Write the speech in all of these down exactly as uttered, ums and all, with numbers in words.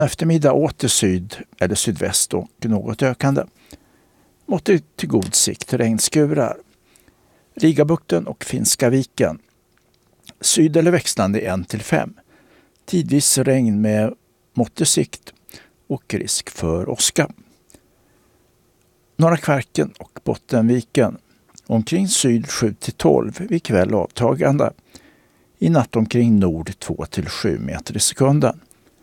Eftermiddag åter syd eller sydväst och något ökande. Måttigt till god sikt regnskurar. Rigabukten och Finska viken. Syd eller växlande ett till fem. Tidvis regn med måttig sikt och risk för åska. Norra Kvarken och Bottenviken. Omkring syd sju till tolv, vid kväll avtagande. I natt omkring nord två till sju meter i sekunden.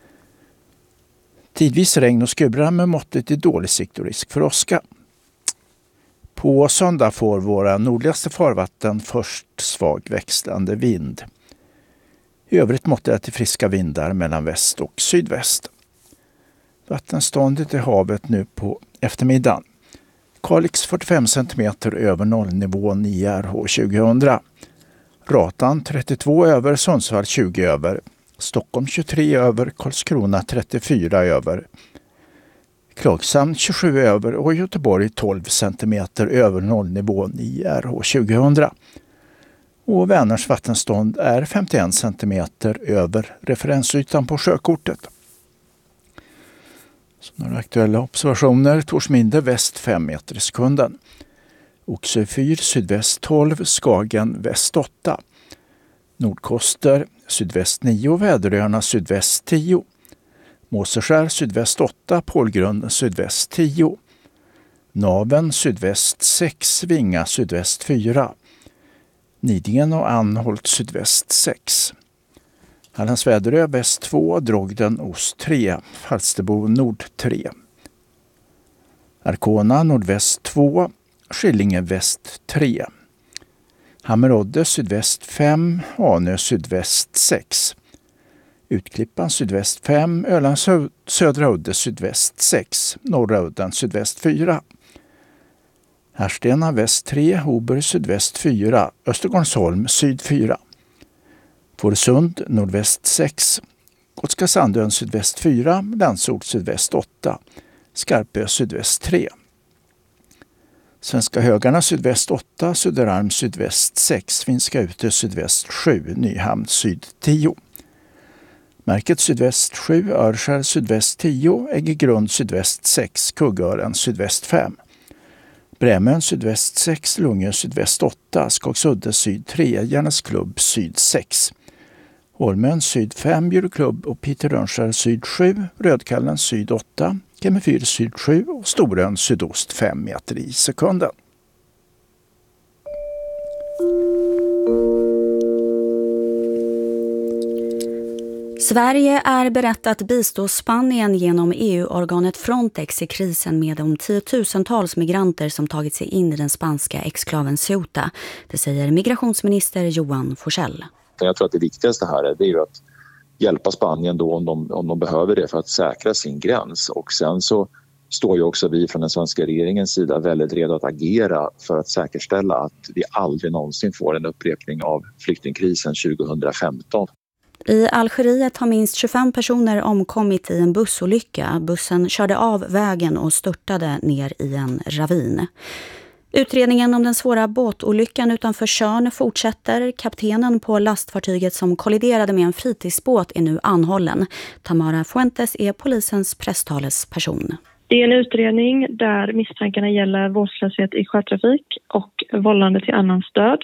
Tidvis regn och skurar med måttigt till dålig sikt och risk för åska. På söndag får våra nordligaste farvatten först svag växlande vind. I övrigt måttigt till friska vindar mellan väst och sydväst. Vattenståndet i havet nu på eftermiddagen. Kalix fyrtiofem centimeter över nollnivån i R H tjugohundra. Ratan trettiotvå över, Sundsvall tjugo över. Stockholm tjugotre över, Karlskrona trettiofyra över. Klagshamn tjugosju över och Göteborg tolv centimeter över nollnivån i R H tjugohundra. Och Vänerns vattenstånd är femtioen centimeter över referensytan på sjökortet. Så några aktuella observationer. Torsminde väst fem meter i sekunden. Oxö fyr sydväst tolv, Skagen väst åtta. Nordkoster sydväst nio, Väderöarna sydväst tio. Måseskär sydväst åtta, Pålgrund sydväst tio. Naven sydväst sex, Vinga sydväst fyra. Nidingen och Anholt sydväst sex. Hallands Väderö väst två, Drogden ost tre, Falsterbo nord tre. Arkona nordväst två, Skillinge väst tre. Hammerodde sydväst fem, Anö sydväst sex. Utklippan sydväst fem, Ölands södra udde sydväst sex, norra udden sydväst fyra. Härstena väst tre, Hoberg sydväst fyra, Östergårdsholm syd fyra. Fårösund nordväst sex, Gotska Sandön sydväst fyra, Landsort sydväst åtta, Skarpö sydväst tre. Svenska Högarna sydväst åtta, Söderarm sydväst sex, Finska Utö sydväst sju, Nyhamn syd tio. Märket sydväst sju, Örskär sydväst tio, Äggegrund sydväst sex, Kuggören sydväst fem. Brämön sydväst sex, Lungö sydväst åtta, Skagsudde syd tre, Järnäsklubb syd sex. Holmön syd fem, Bjurklubb och Piterönskär syd sju, Rödkallen syd åtta, Kemefyr syd sju och Storön sydost fem meter i sekunden. Sverige är berett att bistå Spanien genom E U-organet Frontex i krisen med de tiotusentals migranter som tagit sig in i den spanska exklaven Ceuta. Det säger migrationsminister Johan Forssell. Jag tror att det viktigaste här är, det är ju att hjälpa Spanien då om de, om de behöver det för att säkra sin gräns. Och sen så står ju också vi från den svenska regeringens sida väldigt redo att agera för att säkerställa att vi aldrig någonsin får en upprepning av flyktingkrisen tjugohundrafemton. I Algeriet har minst tjugofem personer omkommit i en bussolycka. Bussen körde av vägen och störtade ner i en ravin. Utredningen om den svåra båtolyckan utanför Tjörn fortsätter. Kaptenen på lastfartyget som kolliderade med en fritidsbåt är nu anhållen. Tamara Fuentes är polisens presstalesperson. Det är en utredning där misstankarna gäller vårdslöshet i sjötrafik och vållande till annans död.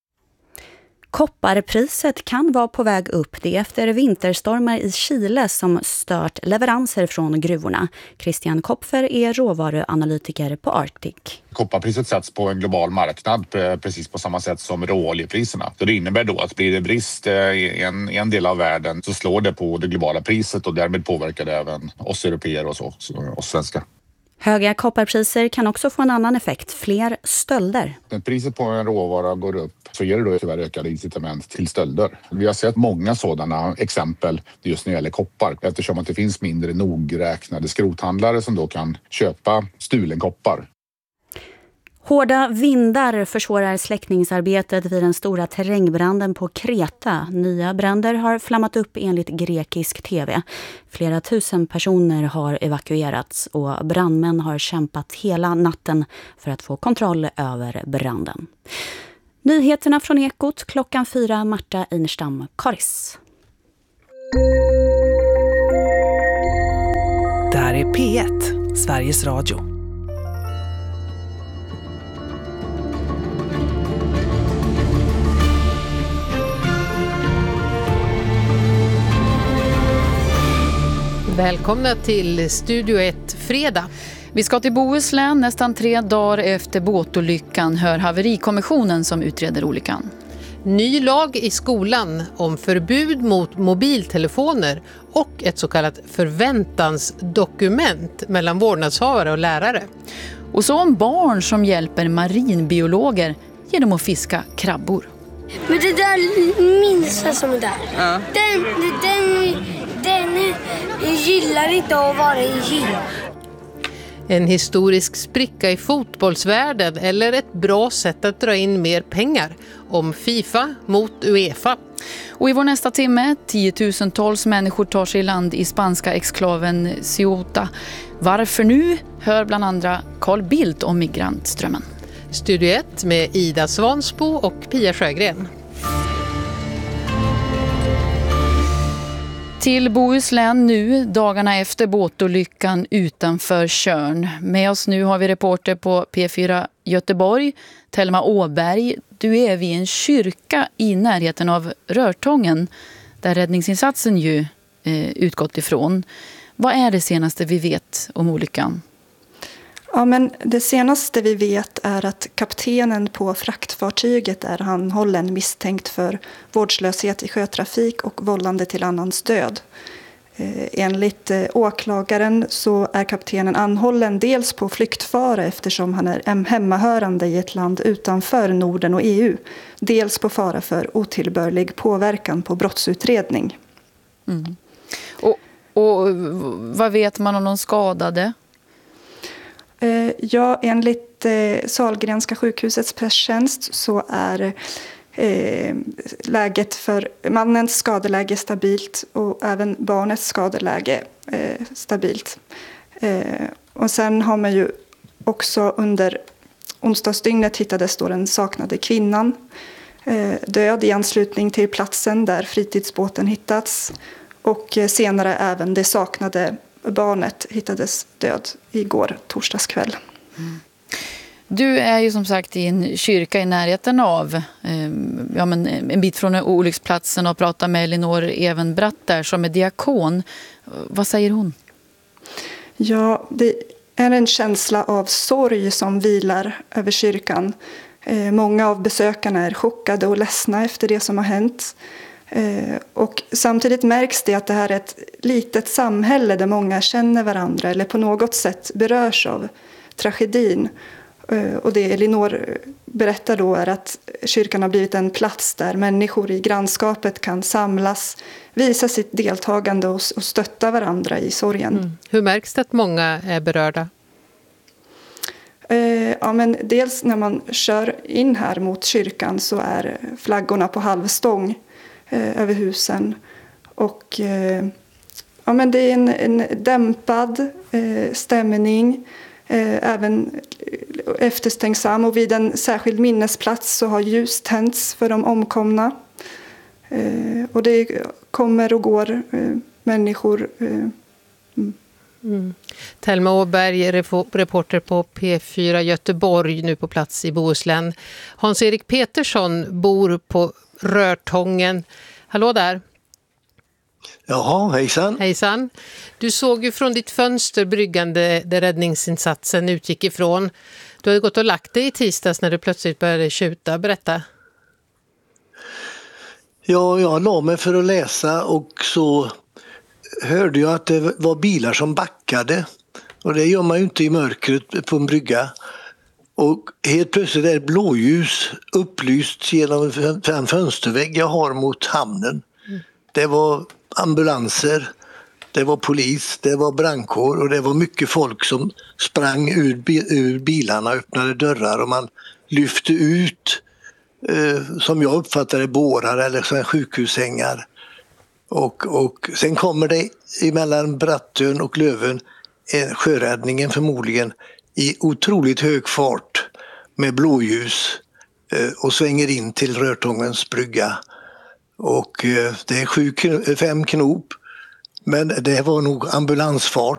Kopparpriset kan vara på väg upp det efter vinterstormar i Chile som stört leveranser från gruvorna. Christian Kopfer är råvaruanalytiker på Arctic. Kopparpriset sätts på en global marknad precis på samma sätt som råoljepriserna. Så det innebär då att blir det brist i en, en del av världen så slår det på det globala priset och därmed påverkar det även oss europeer och så, oss svenskar. Höga kopparpriser kan också få en annan effekt, fler stölder. När priset på en råvara går upp så ger det då tyvärr ökade incitament till stölder. Vi har sett många sådana exempel just när det gäller koppar eftersom att det finns mindre nogräknade skrothandlare som då kan köpa stulen koppar. Hårda vindar försvårar släckningsarbetet vid den stora terrängbranden på Kreta. Nya bränder har flammat upp enligt grekisk tv. Flera tusen personer har evakuerats och brandmän har kämpat hela natten för att få kontroll över branden. Nyheterna från Ekot klockan fyra, Marta Einerstam, Karis. Det här är P ett, Sveriges Radio. Välkomna till Studio ett Fredag. Vi ska till Bohuslän nästan tre dagar efter båtolyckan, hör haverikommissionen som utreder olyckan. Ny lag i skolan om förbud mot mobiltelefoner och ett så kallat förväntansdokument mellan vårdnadshavare och lärare. Och så om barn som hjälper marinbiologer genom att fiska krabbor. Men det där minsta som är där, ja. den, den, den gillar inte att vara i gym. En historisk spricka i fotbollsvärlden eller ett bra sätt att dra in mer pengar om FIFA mot UEFA. Och i vår nästa timme, tiotusentals människor tar sig i land i spanska exklaven Ceuta. Varför nu? Hör bland andra Carl Bildt om migrantströmmen. Studio ett med Ida Svansbo och Pia Sjögren. Till Bohuslän nu, dagarna efter båtolyckan utanför Tjörn. Med oss nu har vi reporter på P fyra Göteborg, Thelma Åberg. Du är vid en kyrka i närheten av Rörtången, där räddningsinsatsen ju eh, utgått ifrån. Vad är det senaste vi vet om olyckan? Ja, men det senaste vi vet är att kaptenen på fraktfartyget är anhållen misstänkt för vårdslöshet i sjötrafik och vållande till annans död. Eh, enligt eh, åklagaren så är kaptenen anhållen dels på flyktfara eftersom han är hemmahörande i ett land utanför Norden och E U. Dels på fara för otillbörlig påverkan på brottsutredning. Mm. Och, och vad vet man om de skadade? Ja, enligt eh, Sahlgrenska sjukhusets presstjänst så är eh, läget för mannens skadeläge stabilt och även barnets skadeläge eh, stabilt. Eh, och sen har man ju också under onsdagsdygnet hittades då den saknade kvinnan eh, död i anslutning till platsen där fritidsbåten hittats. Och eh, senare även det saknade barnet hittades död igår torsdagskväll. Mm. Du är ju som sagt i en kyrka i närheten av eh, ja, men en bit från olycksplatsen och pratar med Elinor Evenbratt där som är diakon. Vad säger hon? Ja, det är en känsla av sorg som vilar över kyrkan. Eh, många av besökarna är chockade och ledsna efter det som har hänt. Eh, och samtidigt märks det att det här är ett litet samhälle där många känner varandra eller på något sätt berörs av tragedin. Eh, och det Elinor berättar då är att kyrkan har blivit en plats där människor i grannskapet kan samlas, visa sitt deltagande och, och stötta varandra i sorgen. Mm. Hur märks det att många är berörda? Eh, ja, men dels när man kör in här mot kyrkan så är flaggorna på halvstång över husen och eh, ja, men det är en, en dämpad eh, stämning, eh, även efterstänksam, och vid en särskild minnesplats så har ljus tänts för de omkomna eh, och det kommer och går eh, människor. Eh, mm. Mm. Thelma Åberg, reporter på P fyra Göteborg, nu på plats i Bohuslän. Hans-Erik Petersson bor på Rörtången. Hallå där. Jaha, hejsan. Hejsan. Du såg ju från ditt fönster bryggande där räddningsinsatsen utgick ifrån. Du hade gått och lagt dig i tisdags när du plötsligt började tjuta. Berätta. Ja, jag la mig för att läsa och så hörde jag att det var bilar som backade. Och det gör man ju inte i mörkret på en brygga. Och helt plötsligt är det blåljus upplyst genom en fönstervägg jag har mot hamnen. Mm. Det var ambulanser, det var polis, det var brandkår och det var mycket folk som sprang ur, ur bilarna, öppnade dörrar och man lyfte ut, eh, som jag uppfattade, bårar eller så här sjukhussängar. Och, och sen kommer det emellan Brattön och Löven, eh, sjöräddningen förmodligen, i otroligt hög fart med blåljus eh, och svänger in till Rörtångens brygga. Och eh, det är sju, fem knop, men det var nog ambulansfart.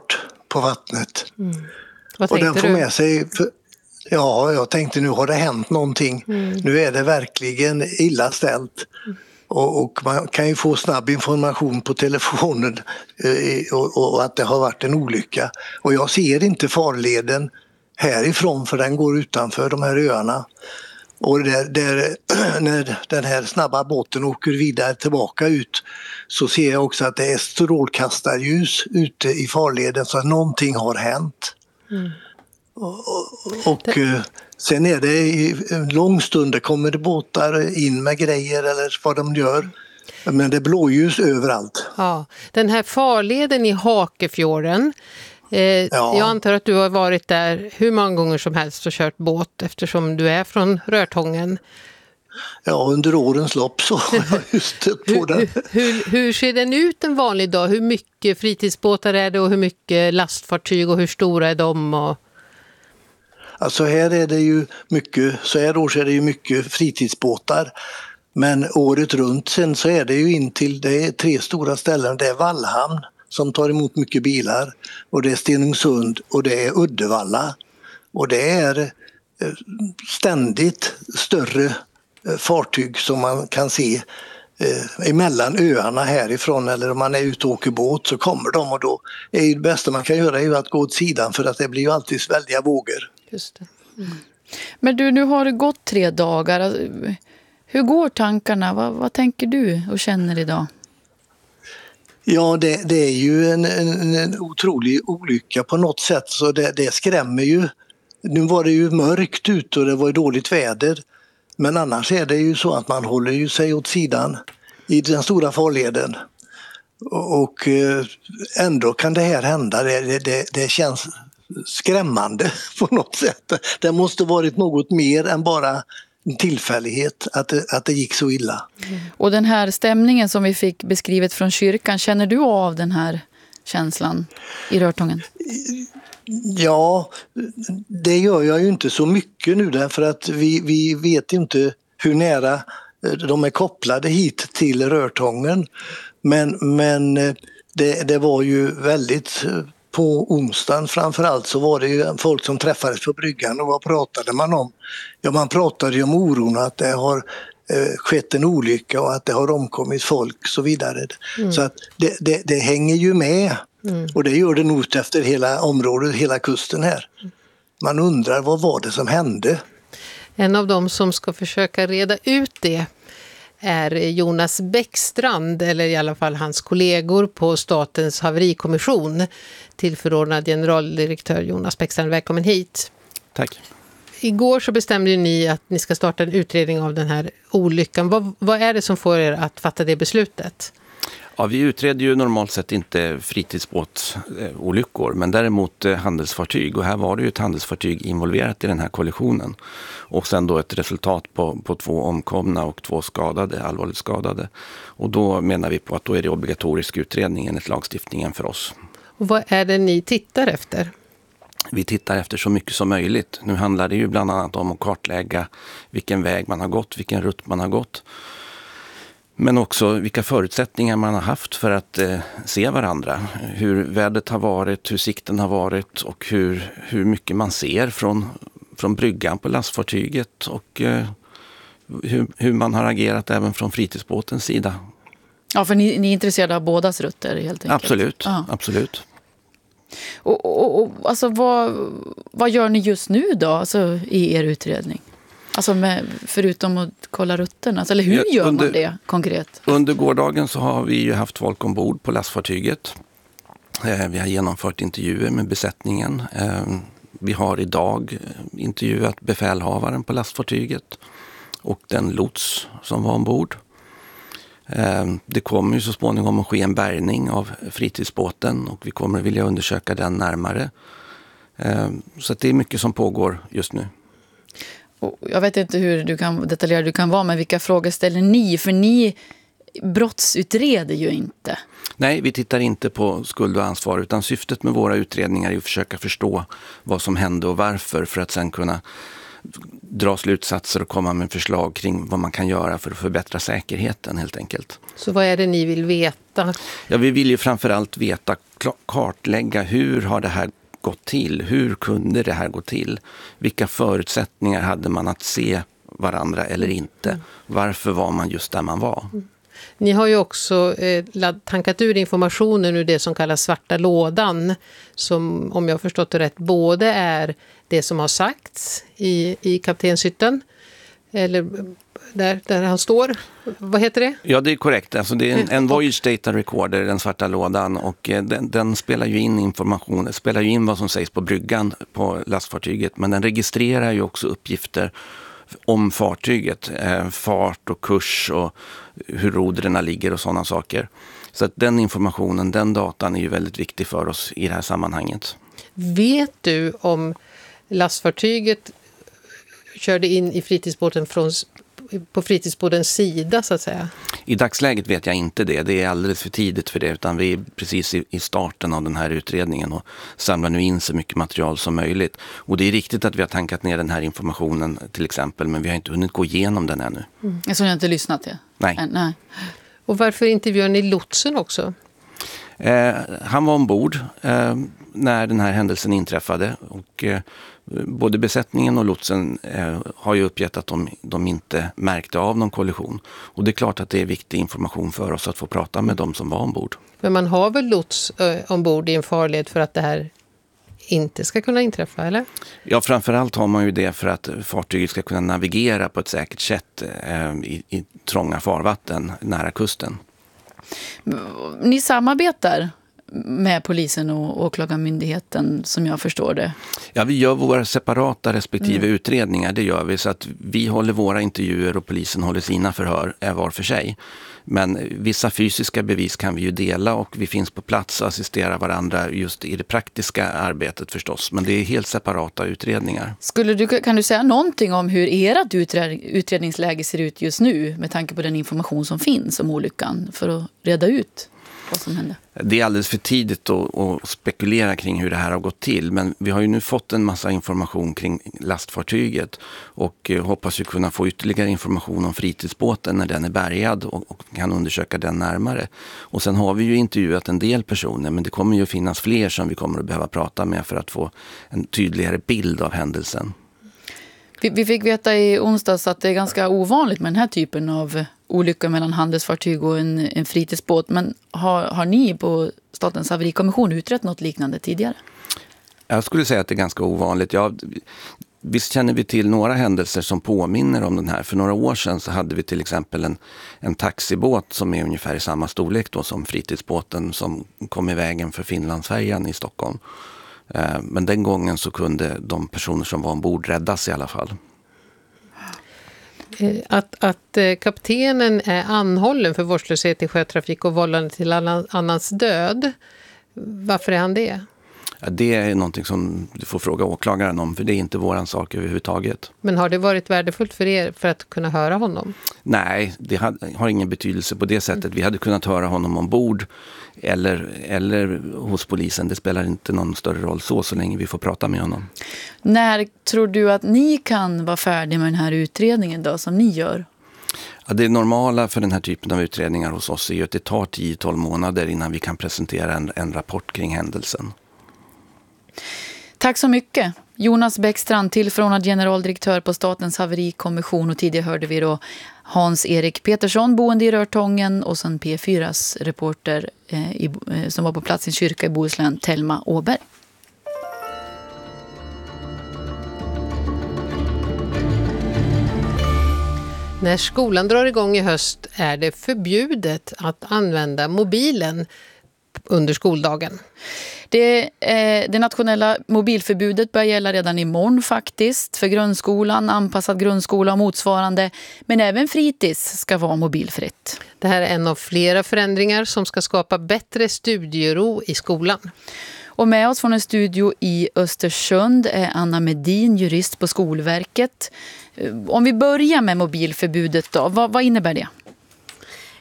på vattnet. Mm. Vad och den tänkte får du? med sig... För, ja, jag tänkte nu har det hänt någonting. Mm. Nu är det verkligen illa ställt. Mm. Och, och man kan ju få snabb information på telefonen eh, och, och att det har varit en olycka. Och jag ser inte farleden härifrån för den går utanför de här öarna. Och där, där, när den här snabba båten åker vidare tillbaka ut så ser jag också att det är strålkastarljus ute i farleden så att någonting har hänt. Mm. Och, och, och det... sen är det i en lång stund, det kommer det båtar in med grejer eller vad de gör. Men det är blåljus överallt. Ja, den här farleden i Hakefjorden, eh, ja. Jag antar att du har varit där hur många gånger som helst och kört båt eftersom du är från Rörtången. Ja, under årens lopp så har jag just stött på den. Hur, hur, hur ser den ut en vanlig dag? Hur mycket fritidsbåtar är det och hur mycket lastfartyg och hur stora är de? Och... Alltså här är det ju mycket, så här års är det ju mycket fritidsbåtar. Men året runt sen så är det ju in till, det är tre stora ställen. Det är Vallhamn som tar emot mycket bilar och det är Stenungsund och det är Uddevalla. Och det är ständigt större fartyg som man kan se eh, emellan öarna härifrån, eller om man är ute och åker båt så kommer de och då är det bästa man kan göra är ju att gå åt sidan för att det blir ju alltid väldiga vågor. Just det. Mm. Men du, nu har det gått tre dagar. Hur går tankarna? Vad, vad tänker du och känner idag? Ja, det, det är ju en, en, en otrolig olycka på något sätt så det, det skrämmer ju. Nu var det ju mörkt ute och det var dåligt väder. Men annars är det ju så att man håller ju sig åt sidan i den stora farleden. Och ändå kan det här hända. Det, det, det känns skrämmande på något sätt. Det måste varit något mer än bara en tillfällighet att det, att det gick så illa. Mm. Och den här stämningen som vi fick beskrivet från kyrkan, känner du av den här känslan i Rörtången? Ja, det gör jag ju inte så mycket nu därför att vi, vi vet inte hur nära de är kopplade hit till Rörtången. Men, men det, det var ju väldigt, på onsdagen framförallt så var det ju folk som träffades på bryggan och vad pratade man om? Ja, man pratade ju om oron att det har eh, skett en olycka och att det har omkommit folk och så vidare. Mm. Så att det, det, det hänger ju med. Mm. Och det gör det nog efter hela området, hela kusten här. Man undrar vad var det som hände? En av dem som ska försöka reda ut det är Jonas Bäckstrand, eller i alla fall hans kollegor på Statens haverikommission. Tillförordnad generaldirektör Jonas Bäckstrand, välkommen hit. Tack. Igår så bestämde ni att ni ska starta en utredning av den här olyckan. Vad, vad är det som får er att fatta det beslutet? Ja, vi utreder ju normalt sett inte fritidsbåtsolyckor, men däremot handelsfartyg. Och här var det ju ett handelsfartyg involverat i den här kollisionen. Och sen då ett resultat på, på två omkomna och två skadade, allvarligt skadade. Och då menar vi på att då är det obligatorisk utredning enligt lagstiftningen för oss. Och vad är det ni tittar efter? Vi tittar efter så mycket som möjligt. Nu handlar det ju bland annat om att kartlägga vilken väg man har gått, vilken rutt man har gått. Men också vilka förutsättningar man har haft för att eh, se varandra. Hur vädret har varit, hur sikten har varit och hur, hur mycket man ser från, från bryggan på lastfartyget. Och eh, hur, hur man har agerat även från fritidsbåtens sida. Ja, för ni, ni är intresserade av bådas rutter helt enkelt? Absolut, ja. absolut. Och, och, och alltså, vad, vad gör ni just nu då alltså, i er utredning? Alltså med, förutom att kolla rutterna. Alltså, eller hur ja, gör under, man det konkret? Under gårdagen så har vi ju haft folk ombord på lastfartyget. Eh, vi har genomfört intervjuer med besättningen. Eh, vi har idag intervjuat befälhavaren på lastfartyget och den lots som var ombord. Eh, det kommer ju så småningom att ske en bärgning av fritidsbåten och vi kommer vilja undersöka den närmare. Eh, så att det är mycket som pågår just nu. Jag vet inte hur du kan, detaljerad du kan vara, men vilka frågor ställer ni? För ni brottsutreder ju inte. Nej, vi tittar inte på skuld och ansvar, utan syftet med våra utredningar är att försöka förstå vad som hände och varför, för att sen kunna dra slutsatser och komma med förslag kring vad man kan göra för att förbättra säkerheten helt enkelt. Så vad är det ni vill veta? Ja, vi vill ju framförallt veta, kartlägga hur har det här gått till? Hur kunde det här gå till? Vilka förutsättningar hade man att se varandra eller inte? Mm. Varför var man just där man var? Mm. Ni har ju också eh, tankat ur informationen ur det som kallas svarta lådan, som om jag har förstått det rätt både är det som har sagts i, i kaptenshytten, eller där, där han står. Vad heter det? Ja, det är korrekt. Alltså det är en, en Voyage Data Recorder, den svarta lådan, och eh, den, den spelar ju in information, spelar ju in vad som sägs på bryggan på lastfartyget, men den registrerar ju också uppgifter om fartyget, eh, fart och kurs och hur rodren ligger och sådana saker. Så att den informationen, den datan är ju väldigt viktig för oss i det här sammanhanget. Vet du om lastfartyget körde in i fritidsbåten från, på fritidsbåtens sida så att säga? I dagsläget vet jag inte det. Det är alldeles för tidigt för det, utan vi är precis i, i starten av den här utredningen och samlar nu in så mycket material som möjligt. Och det är riktigt att vi har tankat ner den här informationen till exempel, men vi har inte hunnit gå igenom den ännu. Mm. Jag har inte lyssnat till. Nej. Äh, nej. Och varför intervjuar ni lotsen också? Eh, han var ombord eh, när den här händelsen inträffade, och eh, både besättningen och lotsen eh, har ju uppgett att de, de inte märkte av någon kollision. Och det är klart att det är viktig information för oss att få prata med dem som var ombord. Men man har väl lots eh, ombord i en farled för att det här inte ska kunna inträffa, eller? Ja, framförallt har man ju det för att fartyget ska kunna navigera på ett säkert sätt eh, i, i trånga farvatten nära kusten. Ni samarbetar med polisen och åklagarmyndigheten som jag förstår det? Ja, vi gör våra separata respektive mm. utredningar, det gör vi, så att vi håller våra intervjuer och polisen håller sina förhör var för sig. Men vissa fysiska bevis kan vi ju dela och vi finns på plats och assisterar varandra just i det praktiska arbetet förstås. Men det är helt separata utredningar. Skulle du, kan du säga någonting om hur ert utredningsläge ser ut just nu med tanke på den information som finns om olyckan för att reda ut vad som hände? Det är alldeles för tidigt att, att spekulera kring hur det här har gått till, men vi har ju nu fått en massa information kring lastfartyget och hoppas ju kunna få ytterligare information om fritidsbåten när den är bärgad och, och kan undersöka den närmare. Och sen har vi ju intervjuat en del personer, men det kommer ju finnas fler som vi kommer att behöva prata med för att få en tydligare bild av händelsen. Vi, vi fick veta i onsdags att det är ganska ovanligt med den här typen av olyckor mellan handelsfartyg och en, en fritidsbåt. Men har, har ni på Statens haverikommission utrett något liknande tidigare? Jag skulle säga att det är ganska ovanligt. Ja, visst känner vi till några händelser som påminner om den här. För några år sedan så hade vi till exempel en, en taxibåt som är ungefär i samma storlek då som fritidsbåten som kom i vägen för Finlandsfärjan i Stockholm. Men den gången så kunde de personer som var ombord räddas i alla fall. Att, att kaptenen är anhållen för vårdslöshet i sjötrafik och vållande till annans död. Varför är han det? Ja, det är någonting som du får fråga åklagaren om, för det är inte våran sak överhuvudtaget. Men har det varit värdefullt för er för att kunna höra honom? Nej, det har ingen betydelse på det sättet. Vi hade kunnat höra honom ombord eller, eller hos polisen. Det spelar inte någon större roll så, så länge vi får prata med honom. När tror du att ni kan vara färdiga med den här utredningen då, som ni gör? Ja, det normala för den här typen av utredningar hos oss är ju att det tar tio till tolv månader innan vi kan presentera en, en rapport kring händelsen. Tack så mycket. Jonas Bäckstrand, tillförordnad generaldirektör på Statens haverikommission, och tidigare hörde vi då Hans-Erik Petersson, boende i Rörtången, och sen P fyras reporter eh, i, eh, som var på plats i en kyrka i Bohuslän, Thelma Åberg. När skolan drar igång i höst är det förbjudet att använda mobilen under skoldagen. Det, eh, det nationella mobilförbudet börjar gälla redan imorgon faktiskt för grundskolan, anpassad grundskola och motsvarande. Men även fritids ska vara mobilfritt. Det här är en av flera förändringar som ska skapa bättre studiero i skolan. Och med oss från en studio i Östersund är Anna Medin, jurist på Skolverket. Om vi börjar med mobilförbudet då, vad, vad innebär det?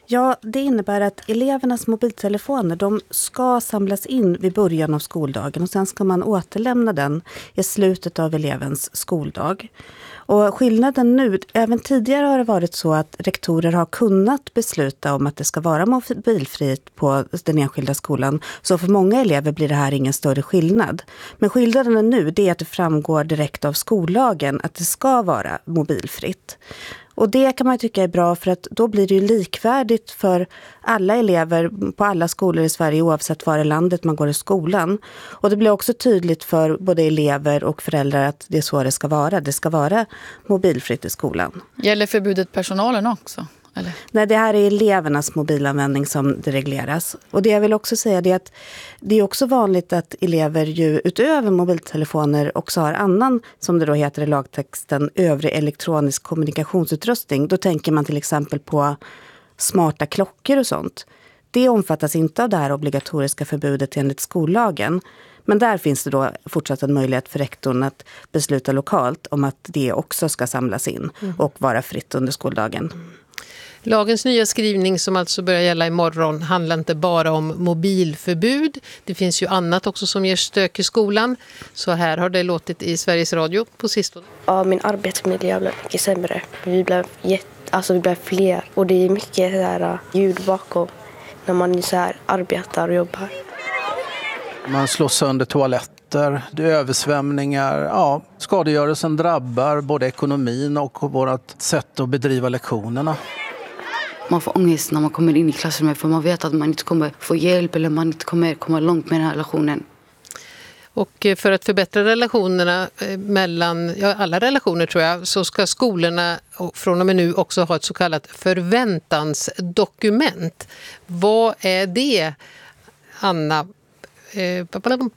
Ja, det innebär att elevernas mobiltelefoner de ska samlas in vid början av skoldagen och sen ska man återlämna den i slutet av elevens skoldag. Och skillnaden nu, även tidigare har det varit så att rektorer har kunnat besluta om att det ska vara mobilfritt på den enskilda skolan. Så för många elever blir det här ingen större skillnad. Men skillnaden nu det är att det framgår direkt av skollagen att det ska vara mobilfritt. Och det kan man tycka är bra för att då blir det ju likvärdigt för alla elever på alla skolor i Sverige oavsett var i landet man går i skolan. Och det blir också tydligt för både elever och föräldrar att det är så det ska vara. Det ska vara mobilfritt i skolan. Gäller förbudet personalen också? Eller? Nej, det här är elevernas mobilanvändning som det regleras. Och det jag vill också säga är att det är också vanligt att elever ju utöver mobiltelefoner också har annan, som det då heter i lagtexten, övrig elektronisk kommunikationsutrustning. Då tänker man till exempel på smarta klockor och sånt. Det omfattas inte av det här obligatoriska förbudet enligt skollagen. Men där finns det då fortsatt en möjlighet för rektorn att besluta lokalt om att det också ska samlas in och vara fritt under skoldagen. Lagens nya skrivning som alltså börjar gälla imorgon handlar inte bara om mobilförbud. Det finns ju annat också som ger stök i skolan. Så här har det låtit i Sveriges Radio på sistone. Ja, min arbetsmiljö blev mycket sämre. Vi blev, jätt, alltså vi blev fler och det är mycket så här ljud bakom när man så här arbetar och jobbar. Man slår sönder toaletter, det är översvämningar. Ja, skadegörelsen drabbar både ekonomin och vårt sätt att bedriva lektionerna. Man får ångest när man kommer in i klassrummet för man vet att man inte kommer få hjälp eller man inte kommer komma långt med den här relationen. Och för att förbättra relationerna mellan, ja, alla relationer tror jag, så ska skolorna från och med nu också ha ett så kallat förväntansdokument. Vad är det, Anna? Eh,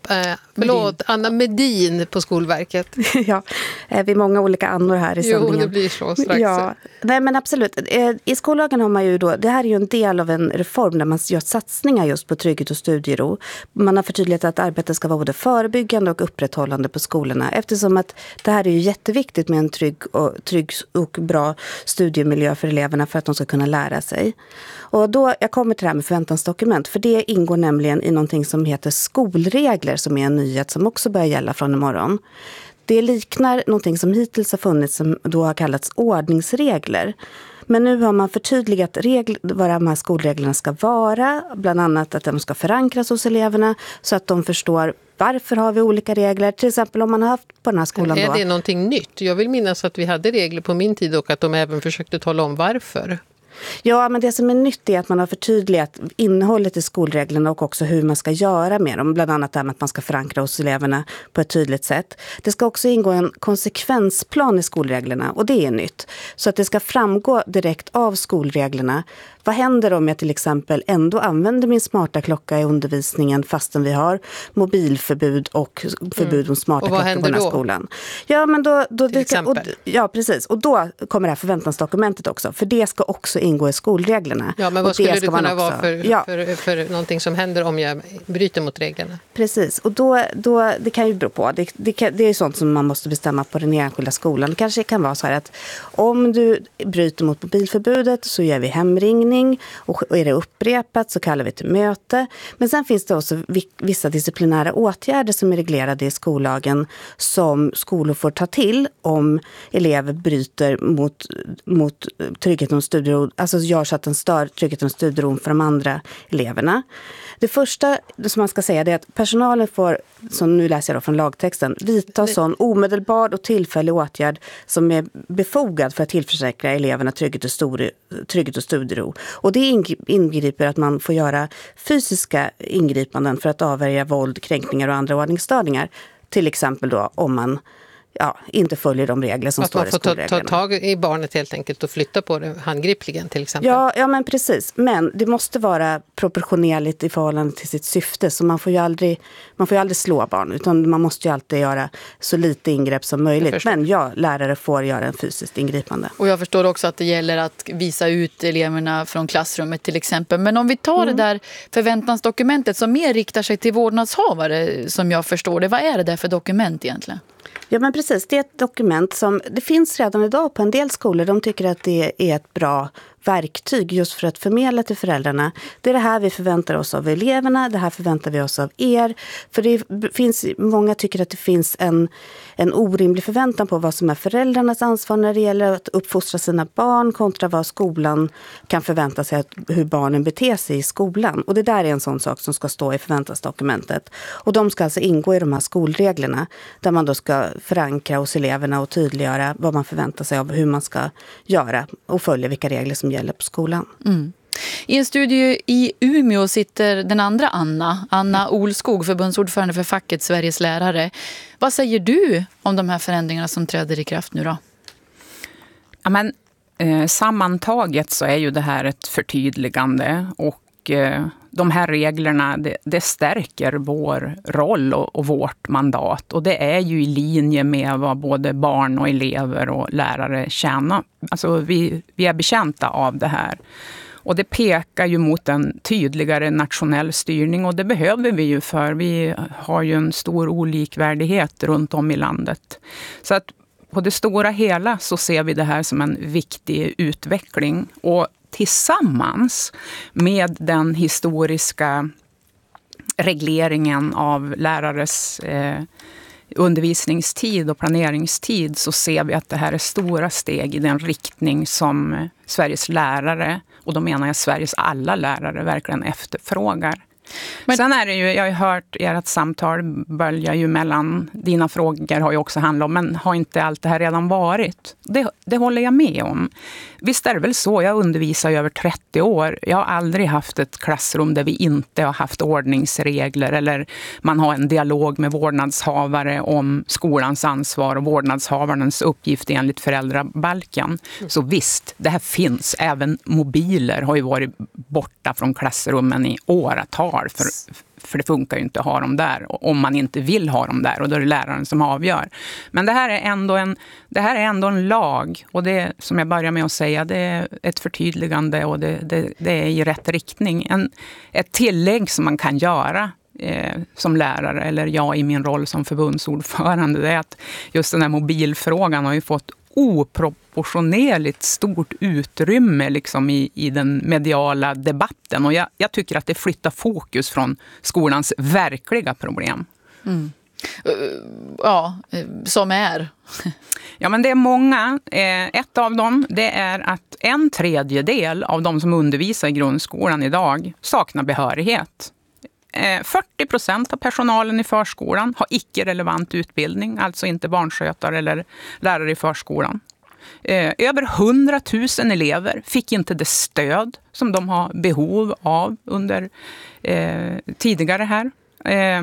förlåt, Anna Medin på Skolverket. Ja, vi är många olika Annor här i sändningen. Jo, det blir så strax. Ja, nej men absolut. I skollagen har man ju då, det här är ju en del av en reform där man gör satsningar just på trygghet och studiero. Man har förtydligat att arbetet ska vara både förebyggande och upprätthållande på skolorna eftersom att det här är ju jätteviktigt med en trygg och, trygg och bra studiemiljö för eleverna för att de ska kunna lära sig. Och då, jag kommer till det här med förväntansdokument för det ingår nämligen i någonting som heter skolregler som är en nyhet som också börjar gälla från imorgon. Det liknar någonting som hittills har funnits som då har kallats ordningsregler. Men nu har man förtydligat regl- vad de här skolreglerna ska vara. Bland annat att de ska förankras hos eleverna så att de förstår varför har vi olika regler. Till exempel om man har haft på den här skolan är då. Är det någonting nytt? Jag vill minnas att vi hade regler på min tid och att de även försökte tala om varför. Ja, men det som är nytt är att man har förtydligat innehållet i skolreglerna och också hur man ska göra med dem. Bland annat det med att man ska förankra hos eleverna på ett tydligt sätt. Det ska också ingå en konsekvensplan i skolreglerna och det är nytt. Så att det ska framgå direkt av skolreglerna. Vad händer om jag till exempel ändå använder min smarta klocka i undervisningen fastän vi har mobilförbud och förbud om smarta mm. klockor på den här då? skolan? Ja, men då... då till det, exempel? och, ja, precis. Och då kommer det här förväntansdokumentet också. För det ska också ingå i skolreglerna. Ja, men vad skulle det, det kunna också, vara för, ja. för, för någonting som händer om jag bryter mot reglerna? Precis, och då, då, det kan ju bero på. Det, det, kan, det är sånt som man måste bestämma på den enskilda skolan. Det kanske kan vara så här att om du bryter mot mobilförbudet så gör vi hemringning och är det upprepat så kallar vi till möte. Men sen finns det också vissa disciplinära åtgärder som är reglerade i skollagen som skolor får ta till om elever bryter mot, mot tryggheten och studiero, alltså gör så att den stör tryggheten och studieron för de andra eleverna. Det första som man ska säga är att personalen får, som nu läser jag då från lagtexten, vidta sån omedelbar och tillfällig åtgärd som är befogad för att tillförsäkra eleverna trygghet och, stor, trygghet och studiero. Och det ingriper att man får göra fysiska ingripanden för att avvärja våld, kränkningar och andra ordningsstörningar. Till exempel då om man ja, inte följer de regler som att står i skolreglerna. Att man får ta, ta tag i barnet helt enkelt och flytta på det handgripligen till exempel. Ja, ja, men precis. Men det måste vara proportionerligt i förhållande till sitt syfte. Så man får ju aldrig, man får ju aldrig slå barn utan man måste ju alltid göra så lite ingrepp som möjligt. Men ja, lärare får göra en fysiskt ingripande. Och jag förstår också att det gäller att visa ut eleverna från klassrummet till exempel. Men om vi tar mm. det där förväntansdokumentet som mer riktar sig till vårdnadshavare som jag förstår det. Vad är det där för dokument egentligen? Ja, men precis. Det är ett dokument som det finns redan idag på en del skolor. De tycker att det är ett bra verktyg just för att förmedla till föräldrarna. Det är det här vi förväntar oss av eleverna, det här förväntar vi oss av er. För det finns, många tycker att det finns en, en orimlig förväntan på vad som är föräldrarnas ansvar när det gäller att uppfostra sina barn kontra vad skolan kan förvänta sig, att, hur barnen beter sig i skolan. Och det där är en sån sak som ska stå i förväntansdokumentet. Och de ska alltså ingå i de här skolreglerna där man då ska förankra hos eleverna och tydliggöra vad man förväntar sig av hur man ska göra och följa vilka regler som gäller på skolan. Mm. I en studio i Umeå sitter den andra Anna, Anna Olskog, förbundsordförande för facket Sveriges lärare. Vad säger du om de här förändringarna som träder i kraft nu då? Ja, men, eh, sammantaget så är ju det här ett förtydligande och eh, de här reglerna det, det stärker vår roll och, och vårt mandat. Och det är ju i linje med vad både barn och elever och lärare tjänar. Alltså vi, vi är bekänta av det här. Och det pekar ju mot en tydligare nationell styrning och det behöver vi ju för vi har ju en stor olikvärdighet runt om i landet. Så att på det stora hela så ser vi det här som en viktig utveckling och tillsammans med den historiska regleringen av lärares eh, undervisningstid och planeringstid så ser vi att det här är stora steg i den riktning som Sveriges lärare, och då menar jag Sveriges alla lärare, verkligen efterfrågar. Men sen är det ju, jag har ju hört ert samtal bölja ju mellan, dina frågor har ju också handlat om, men har inte allt det här redan varit? Det, det håller jag med om. Visst är det väl så, jag undervisar i över trettio år. Jag har aldrig haft ett klassrum där vi inte har haft ordningsregler eller man har en dialog med vårdnadshavare om skolans ansvar och vårdnadshavarens uppgift enligt föräldrabalken. Så visst, det här finns. Även mobiler har ju varit borta från klassrummen i åratal. För, för det funkar ju inte att ha dem där om man inte vill ha dem där och då är det läraren som avgör. Men det här är ändå en, det här är ändå en lag och det som jag börjar med att säga, det är ett förtydligande och det, det, det är i rätt riktning. En, ett tillägg som man kan göra eh, som lärare eller jag i min roll som förbundsordförande, det är att just den här mobilfrågan har ju fått oproportionerligt stort utrymme liksom i, i den mediala debatten. Och jag, jag tycker att det flyttar fokus från skolans verkliga problem. Mm. Ja, som är. Ja, men det är många. Ett av dem det är att en tredjedel av de som undervisar i grundskolan idag saknar behörighet. fyrtio procent av personalen i förskolan har icke-relevant utbildning, alltså inte barnskötare eller lärare i förskolan. Över hundratusen elever fick inte det stöd som de har behov av under eh, tidigare här. Eh,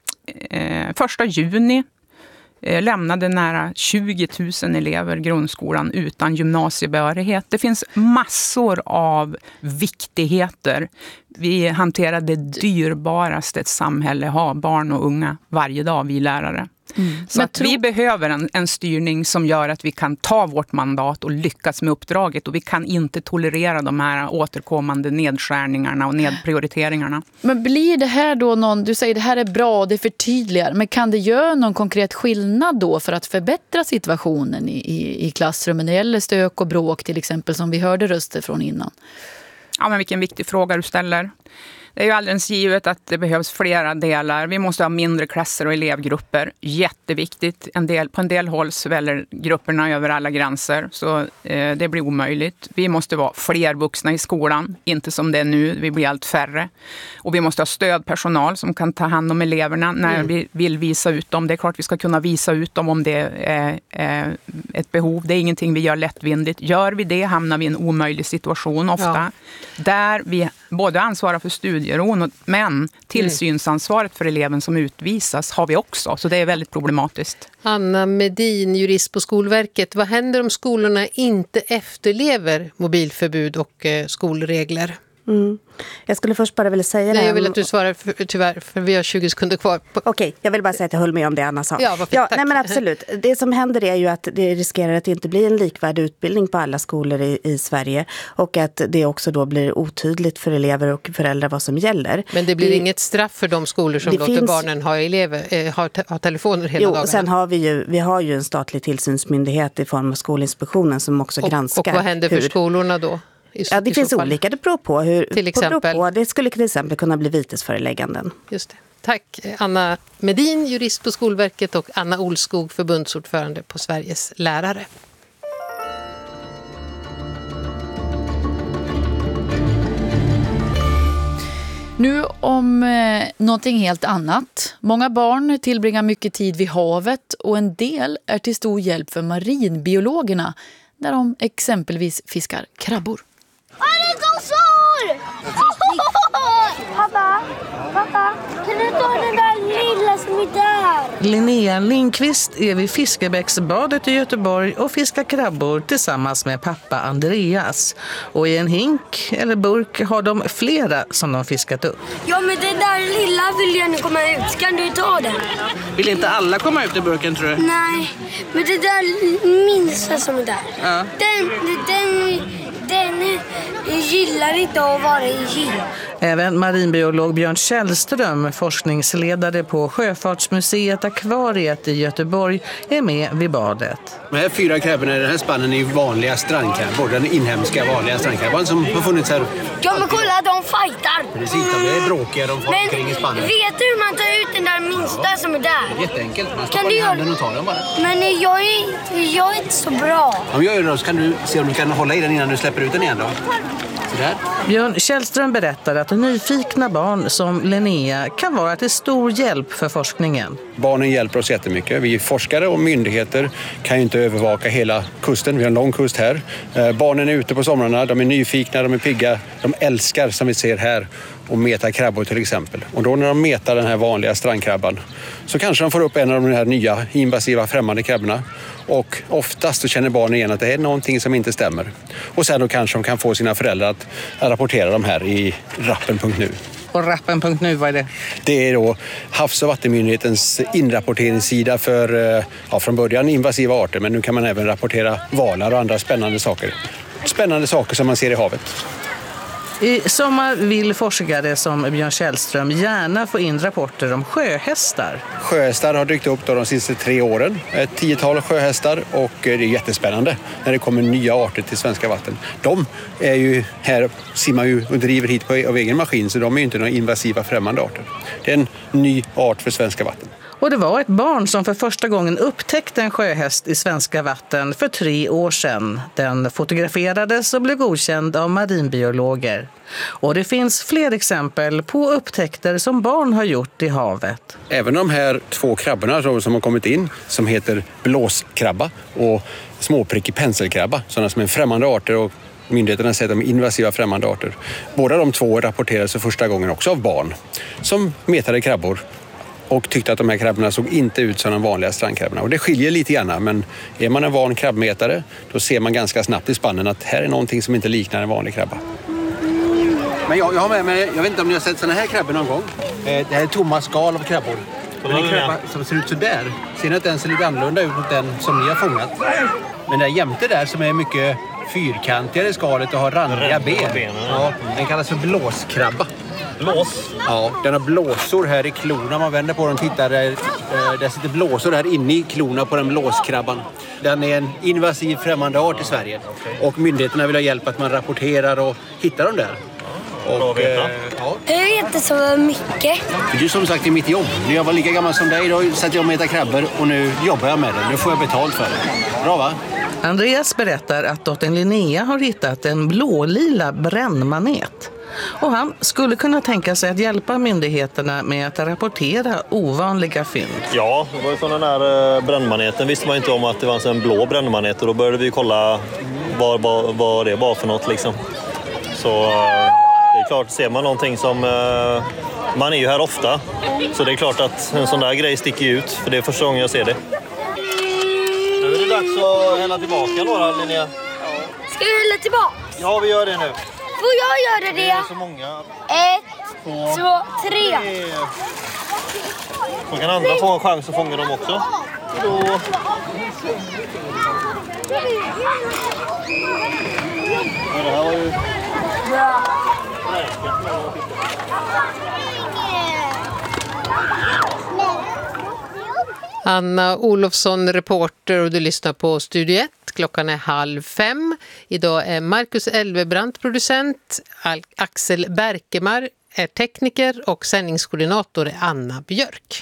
eh, första juni eh, lämnade nära tjugo tusen elever grundskolan utan gymnasiebehörighet. Det finns massor av viktigheter. Vi hanterar det dyrbaraste ett samhälle har, barn och unga, varje dag, vi lärare. Mm. Så att tro... vi behöver en, en styrning som gör att vi kan ta vårt mandat och lyckas med uppdraget. Och vi kan inte tolerera de här återkommande nedskärningarna och nedprioriteringarna. Men blir det här då någon, du säger det här är bra och det förtydligar, men kan det göra någon konkret skillnad då för att förbättra situationen i, i, i klassrummen när det gäller stök och bråk till exempel som vi hörde röster från innan? Ja, men vilken viktig fråga du ställer. Det är ju alldeles givet att det behövs flera delar. Vi måste ha mindre klasser och elevgrupper. Jätteviktigt. En del, på en del håll sväller grupperna över alla gränser. Så eh, det blir omöjligt. Vi måste vara fler vuxna i skolan. Inte som det är nu. Vi blir allt färre. Och vi måste ha stödpersonal som kan ta hand om eleverna när mm. vi vill visa ut dem. Det är klart vi ska kunna visa ut dem om det är eh, ett behov. Det är ingenting vi gör lättvindigt. Gör vi det hamnar vi i en omöjlig situation ofta. Ja. Där vi både ansvarar för studieron, men tillsynsansvaret för eleven som utvisas har vi också. Så det är väldigt problematiskt. Anna Medin, jurist på Skolverket. Vad händer om skolorna inte efterlever mobilförbud och eh, skolregler? Mm. Jag skulle först bara vilja säga Nej, det. jag vill att du svarar för, tyvärr, för vi har tjugo sekunder kvar. Okej, okay, jag vill bara säga att jag höll med om det Anna sa. Ja, ja, nej men absolut. Det som händer är ju att det riskerar att inte bli en likvärdig utbildning på alla skolor i, i Sverige. Och att det också då blir otydligt för elever och föräldrar vad som gäller. Men det blir det, inget straff för de skolor som låter finns, barnen ha, elever, eh, ha, ha telefoner hela jo, dagarna? Jo, sen har vi ju, vi har ju en statlig tillsynsmyndighet i form av Skolinspektionen som också och, granskar. Och vad händer för hur, skolorna då? I, ja, det i finns olika. Det beror på hur... Till exempel. På, det skulle till exempel kunna bli vitesförelägganden. Just det. Tack Anna Medin, jurist på Skolverket, och Anna Olskog, förbundsordförande på Sveriges lärare. Nu om eh, någonting helt annat. Många barn tillbringar mycket tid vid havet och en del är till stor hjälp för marinbiologerna när de exempelvis fiskar krabbor. Vad är det som sår? Pappa, pappa, kan du ta den där lilla som är där? Linnea Lindqvist är vid Fiskebäcksbadet i Göteborg och fiskar krabbor tillsammans med pappa Andreas. Och i en hink eller burk har de flera som de fiskat upp. Ja, men det där lilla vill jag nu komma ut. Kan du ta den? Vill inte alla komma ut i burken, tror du? Nej, men det där minsta som är där. Ja. Den, den, den gillar inte att vara i hink. Även marinbiolog Björn Källström, forskningsledare på Sjöfartsmuseet Akvariet i Göteborg, är med vid badet. De här fyra krabborna i den här spannen är ju vanliga strandkrabbor, den inhemska vanliga strandkrabban som har funnits här. Ja, men kolla, de fightar. Precis, de är bråkiga, de får men omkring i spannen. Vet du hur man tar ut den där minsta som är där? Jätteenkelt, man kan stoppar i handen och tar den bara. Men jag är, jag är inte så bra. Om jag gör det då, så kan du se om du kan hålla i den innan du släpper ut den igen då. Sådär. Björn Källström berättar att nyfikna barn som Linnea kan vara till stor hjälp för forskningen. Barnen hjälper oss jättemycket. Vi forskare och myndigheter kan ju inte övervaka hela kusten. Vi har en lång kust här. Barnen är ute på somrarna, de är nyfikna, de är pigga. De älskar, som vi ser här, att meta krabbor till exempel. Och då när de metar den här vanliga strandkrabban så kanske de får upp en av de här nya invasiva främmande krabborna. Och oftast så känner barnen igen att det är någonting som inte stämmer. Och sen då kanske de kan få sina föräldrar att rapportera de här i rappen punkt nu. Och rappen punkt nu, vad är det? Det är då Havs- och vattenmyndighetens inrapporteringssida för, ja, från början invasiva arter, men nu kan man även rapportera valar och andra spännande saker. Spännande saker som man ser i havet. I sommar vill forskare som Björn Källström gärna få in rapporter om sjöhästar. Sjöhästar har dykt upp då de senaste tre åren. Ett tiotal sjöhästar, och det är jättespännande när det kommer nya arter till svenska vatten. De är ju här, simmar ju och driver hit på, av egen maskin, så de är ju inte några invasiva främmande arter. Det är en ny art för svenska vatten. Och det var ett barn som för första gången upptäckte en sjöhäst i svenska vatten för tre år sedan. Den fotograferades och blev godkänd av marinbiologer. Och det finns fler exempel på upptäckter som barn har gjort i havet. Även de här två krabborna som har kommit in, som heter blåskrabba och småprickig penselkrabba, sådana som är främmande arter, och myndigheterna säger att de är invasiva främmande arter. Båda de två rapporterades för första gången också av barn som metade krabbor och tyckte att de här krabborna såg inte ut som de vanliga strandkrabborna. Och det skiljer lite grann, men är man en van krabbmetare då ser man ganska snabbt i spannen att här är någonting som inte liknar en vanlig krabba. Men jag, jag har med mig, jag vet inte om ni har sett såna här krabbor någon gång. Det här är tomma skal av krabbor. Men en krabba som ser ut så där, ser ni att den ser lite annorlunda ut mot den som ni har fångat. Men den jämte där som är mycket fyrkantigare i skalet och har randiga ben. Ja, den kallas för blåskrabba. Blås? Ja, den har blåsor här i klorna. Man vänder på den och tittar där. Där sitter blåsor här inne i klorna på den blåskrabban. Den är en invasiv främmande art i Sverige. Och myndigheterna vill ha hjälp att man rapporterar och hittar dem där. Och, eh, ja. Jag vet inte så mycket. För du som sagt är mitt jobb. När jag var lika gammal som dig då satt jag och metade krabbor och nu jobbar jag med det. Nu får jag betalt för det. Bra, va? Andreas berättar att dottern Linnea har hittat en blålila brännmanet. Och han skulle kunna tänka sig att hjälpa myndigheterna med att rapportera ovanliga fynd. Ja, det var ju från den här brännmaneten. Visste man inte om att det var en blå brännmanet, och då började vi kolla vad, vad, vad det var för något liksom. Så det är klart, ser man någonting som... Man är ju här ofta, så det är klart att en sån där grej sticker ut, för det är första gången jag ser det. Nu är det dags att hälla tillbaka några, Linnea. Ska vi hälla tillbaka? Ja, vi gör det nu. Får jag göra det? Det är så många. Ett, två, två tre. tre. Så kan andra få en chans att fånga dem också. Då... Ja, det här var ju... Bra. Anna Olofsson, reporter, och du lyssnar på Studio ett. klockan är halv fem. Idag är Marcus Elvebrant producent, Axel Berkemar är tekniker och sändningskoordinator är Anna Björk.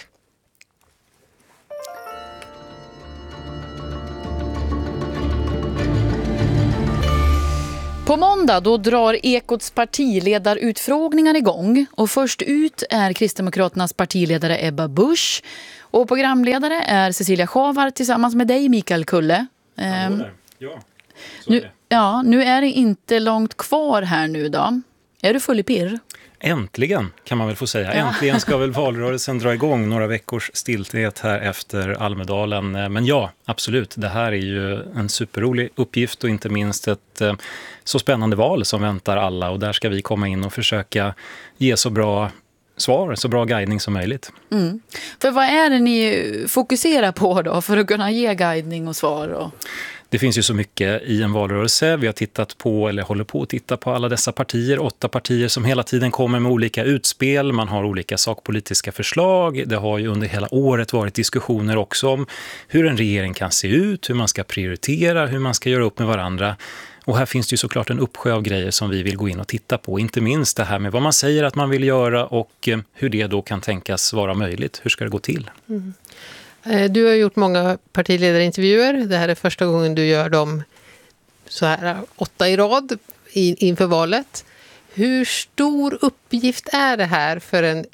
På måndag då drar Ekots partiledarutfrågningar igång och först ut är Kristdemokraternas partiledare Ebba Busch och programledare är Cecilia Schavar tillsammans med dig Mikael Kulle. Ehm, ja, nu, ja, nu är det inte långt kvar här nu då. Är du full i pirr? Äntligen kan man väl få säga. Äntligen ska väl valrörelsen dra igång, några veckors stilthet här efter Almedalen. Men ja, absolut. Det här är ju en superrolig uppgift och inte minst ett eh, så spännande val som väntar alla. Och där ska vi komma in och försöka ge så bra svar, så bra guidning som möjligt. Mm. För vad är det ni fokuserar på då för att kunna ge guidning och svar? Och... Det finns ju så mycket i en valrörelse. Vi har tittat på, eller håller på att titta på alla dessa partier. Åtta partier som hela tiden kommer med olika utspel. Man har olika sakpolitiska förslag. Det har ju under hela året varit diskussioner också om hur en regering kan se ut, hur man ska prioritera, hur man ska göra upp med varandra. Och här finns det ju såklart en uppsjö av grejer som vi vill gå in och titta på. Inte minst det här med vad man säger att man vill göra och hur det då kan tänkas vara möjligt. Hur ska det gå till? Mm. Du har gjort många partiledarintervjuer. Det här är första gången du gör dem så här åtta i rad inför valet. Hur stor uppgift är det här för en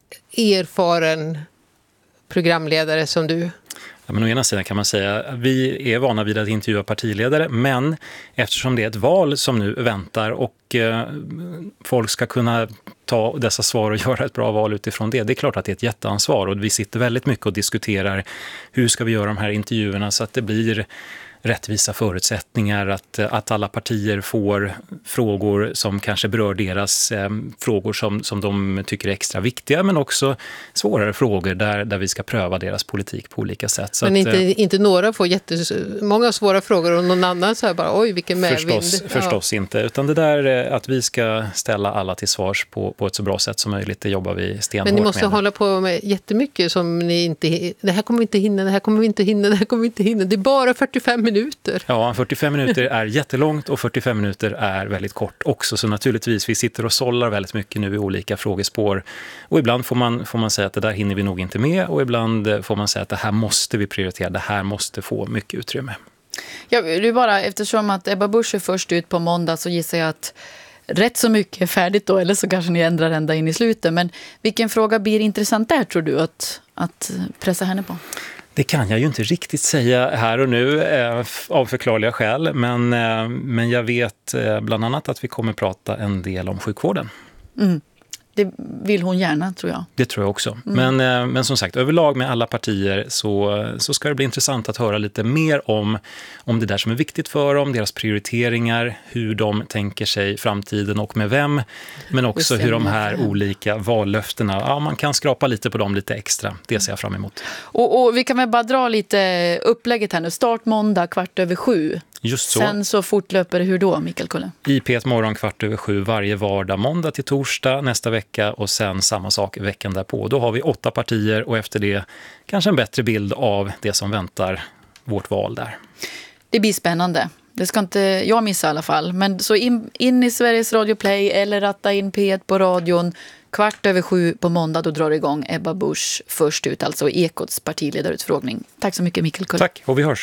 erfaren programledare som du? Ja, men å ena sidan kan man säga att vi är vana vid att intervjua partiledare, men eftersom det är ett val som nu väntar och eh, folk ska kunna ta dessa svar och göra ett bra val utifrån det, det är klart att det är ett jätteansvar och vi sitter väldigt mycket och diskuterar hur ska vi göra de här intervjuerna så att det blir rättvisa förutsättningar, att, att alla partier får frågor som kanske berör deras eh, frågor som, som de tycker är extra viktiga, men också svårare frågor där, där vi ska pröva deras politik på olika sätt. Så men att, inte, eh, inte några får jättemånga svåra frågor och någon annan så här bara, oj vilken medvind. Förstås, ja. förstås inte, utan det där att vi ska ställa alla till svars på, på ett så bra sätt som möjligt, det jobbar vi stenhårt med. Men ni måste med. hålla på med jättemycket som ni inte, det här kommer vi inte hinna, det här kommer vi inte hinna, det här kommer vi inte hinna. Det är bara fyrtiofem minuter. Ja, fyrtiofem minuter är jättelångt och fyrtiofem minuter är väldigt kort också. Så naturligtvis, vi sitter och sållar väldigt mycket nu i olika frågespår. Och ibland får man, får man säga att det där hinner vi nog inte med. Och ibland får man säga att det här måste vi prioritera. Det här måste få mycket utrymme. Ja, det är bara, eftersom att Ebba Busch är först ut på måndag så gissar jag att rätt så mycket är färdigt då. Eller så kanske ni ändrar ända in i slutet. Men vilken fråga blir intressant där tror du att, att pressa henne på? Det kan jag ju inte riktigt säga här och nu eh, av förklarliga skäl, men, eh, men jag vet eh, bland annat att vi kommer prata en del om sjukvården. Mm. Det vill hon gärna, tror jag. Det tror jag också. Mm. Men, eh, men som sagt, överlag med alla partier så, så ska det bli intressant att höra lite mer om, om det där som är viktigt för dem, deras prioriteringar, hur de tänker sig framtiden och med vem. Men också hur de här olika vallöftena, ja, man kan skrapa lite på dem lite extra. Det ser jag fram emot. Och, och vi kan väl bara dra lite upplägget här nu. Start måndag kvart över sju. Just så. Sen så fortlöper det hur då, Mikael Kulle? I P ett morgon kvart över sju varje vardag, måndag till torsdag nästa vecka och sen samma sak veckan därpå. Då har vi åtta partier och efter det kanske en bättre bild av det som väntar vårt val där. Det blir spännande. Det ska inte jag missa i alla fall. Men så in, in i Sveriges Radio Play eller ratta in P ett på radion. Kvart över sju på måndag, då drar det igång Ebba Busch först ut, alltså Ekots partiledarutfrågning. Tack så mycket Mikael Kulle. Tack, och vi hörs.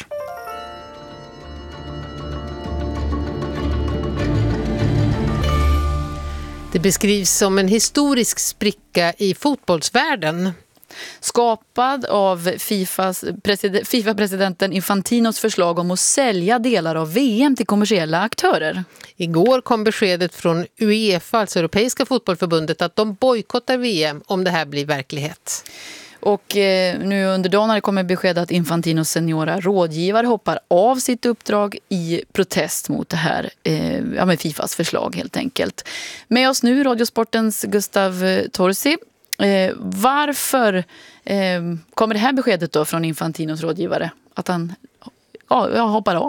Det beskrivs som en historisk spricka i fotbollsvärlden. Skapad av FIFAs president, FIFA-presidenten Infantinos förslag om att sälja delar av V M till kommersiella aktörer. Igår kom beskedet från UEFA, alltså Europeiska fotbollförbundet, att de bojkottar V M om det här blir verklighet. Och eh, nu under dagen har det kommit besked att Infantinos seniora rådgivare hoppar av sitt uppdrag i protest mot det här eh, ja, med FIFAs förslag helt enkelt. Med oss nu Radiosportens Gustav Torsi. Eh, varför eh, kommer det här beskedet då från Infantinos rådgivare att han ja, hoppar av?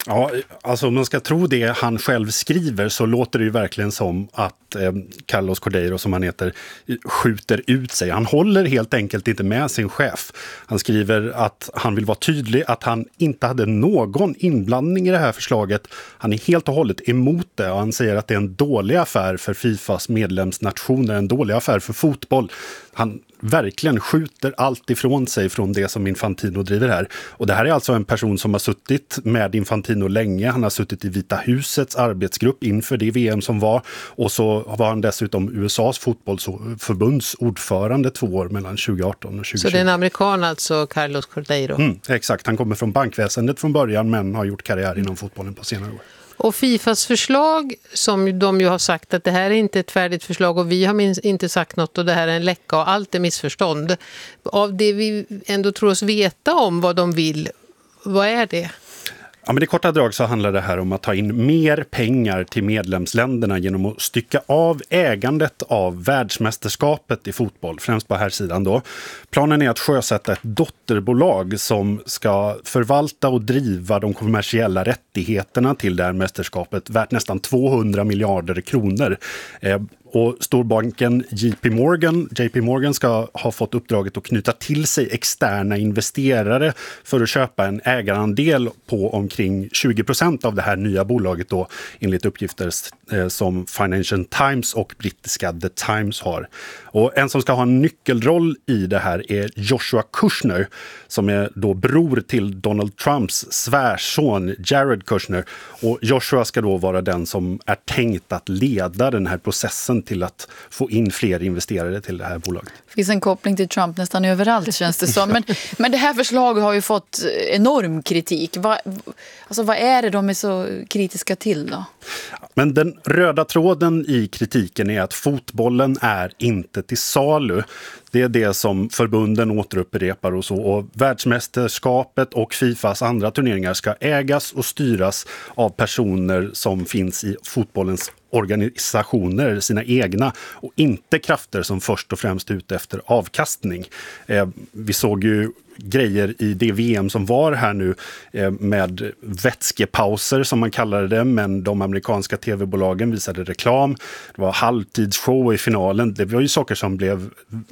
Ja, alltså om man ska tro det han själv skriver så låter det ju verkligen som att eh, Carlos Cordeiro, som han heter, skjuter ut sig. Han håller helt enkelt inte med sin chef. Han skriver att han vill vara tydlig, att han inte hade någon inblandning i det här förslaget. Han är helt och hållet emot det och han säger att det är en dålig affär för Fifas medlemsnationer, en dålig affär för fotboll. Han verkligen skjuter allt ifrån sig från det som Infantino driver här. Och det här är alltså en person som har suttit med Infantino länge. Han har suttit i Vita husets arbetsgrupp inför det V M som var. Och så var han dessutom U S A:s fotbollsförbunds ordförande två år mellan tjugo arton och tjugo tjugo. Så det är en amerikan alltså, Carlos Cordeiro? Mm, exakt, han kommer från bankväsendet från början men har gjort karriär inom fotbollen på senare år. Och Fifas förslag, som de ju har sagt att det här är inte ett färdigt förslag och vi har minst inte sagt något och det här är en läcka och allt är missförstånd. Av det vi ändå tror oss veta om vad de vill, vad är det? Ja, men i korta drag så handlar det här om att ta in mer pengar till medlemsländerna genom att stycka av ägandet av världsmästerskapet i fotboll, främst på här sidan då. Planen är att sjösätta ett dotterbolag som ska förvalta och driva de kommersiella rättigheterna till det här mästerskapet, värt nästan tvåhundra miljarder kronor. Eh, Och storbanken J P Morgan, J P Morgan ska ha fått uppdraget att knyta till sig externa investerare för att köpa en ägarandel på omkring tjugo procent av det här nya bolaget då, enligt uppgifter eh, som Financial Times och brittiska The Times har. Och en som ska ha en nyckelroll i det här är Joshua Kushner, som är då bror till Donald Trumps svärson Jared Kushner. Och Joshua ska då vara den som är tänkt att leda den här processen till att få in fler investerare till det här bolaget. Det finns en koppling till Trump nästan överallt, känns det som. Men, men det här förslaget har ju fått enorm kritik. Va, alltså, vad är det de är så kritiska till då? Men den röda tråden i kritiken är att fotbollen är inte till salu. Det är det som förbunden återupprepar och så. Och världsmästerskapet och Fifas andra turneringar ska ägas och styras av personer som finns i fotbollens organisationer, sina egna, och inte krafter som först och främst är ute efter avkastning. Eh, vi såg ju grejer i det V M som var här nu eh, med vätskepauser som man kallade det, men de amerikanska tv-bolagen visade reklam. Det var halvtidsshow i finalen. Det var ju saker som blev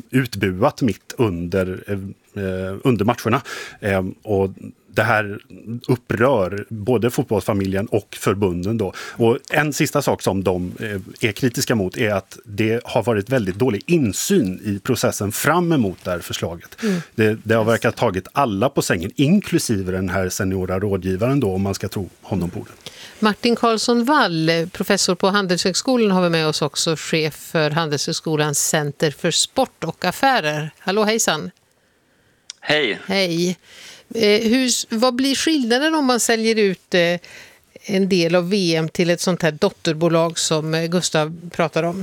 utbuat mitt under, eh, under matcherna. Eh, och det här upprör både fotbollsfamiljen och förbunden då. Och en sista sak som de är kritiska mot är att det har varit väldigt dålig insyn i processen fram emot det här förslaget. Mm. Det, det har verkat tagit alla på sängen, inklusive den här seniora rådgivaren då, om man ska tro honom på det. Martin Karlsson Wall, professor på Handelshögskolan, har vi med oss också, chef för Handelshögskolans Center för sport och affärer. Hallå, hejsan. Hej. Hej. Eh, hur, vad blir skillnaden om man säljer ut eh, en del av V M till ett sånt här dotterbolag som eh, Gustav pratar om?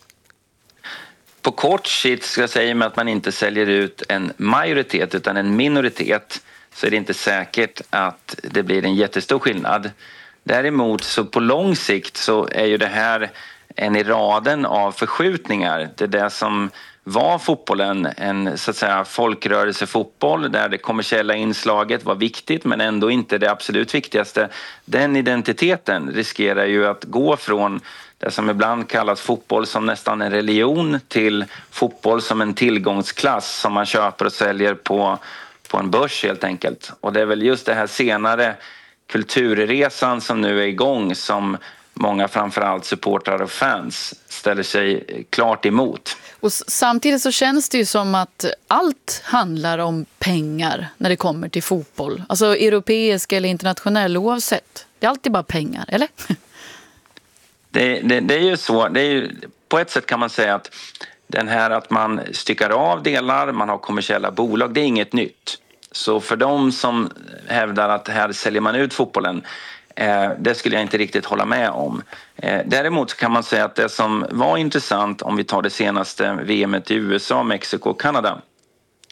På kort sikt ska jag säga med att man inte säljer ut en majoritet utan en minoritet, så är det inte säkert att det blir en jättestor skillnad. Däremot så på lång sikt så är ju det här en i raden av förskjutningar. Det är det som var fotbollen, en så att säga folkrörelsefotboll där det kommersiella inslaget var viktigt men ändå inte det absolut viktigaste. Den identiteten riskerar ju att gå från det som ibland kallas fotboll som nästan en religion till fotboll som en tillgångsklass som man köper och säljer på, på en börs helt enkelt. Och det är väl just det här senare kulturresan som nu är igång som många framförallt supportrar och fans ställer sig klart emot. Och samtidigt så känns det ju som att allt handlar om pengar när det kommer till fotboll. Alltså europeisk eller internationell oavsett. Det är alltid bara pengar, eller? Det, det, det är ju så. Det är ju, på ett sätt kan man säga att den här att man styckar av delar, man har kommersiella bolag, det är inget nytt. Så för de som hävdar att här säljer man ut fotbollen, eh, det skulle jag inte riktigt hålla med om. Eh, däremot kan man säga att det som var intressant om vi tar det senaste V M i U S A, Mexiko och Kanada,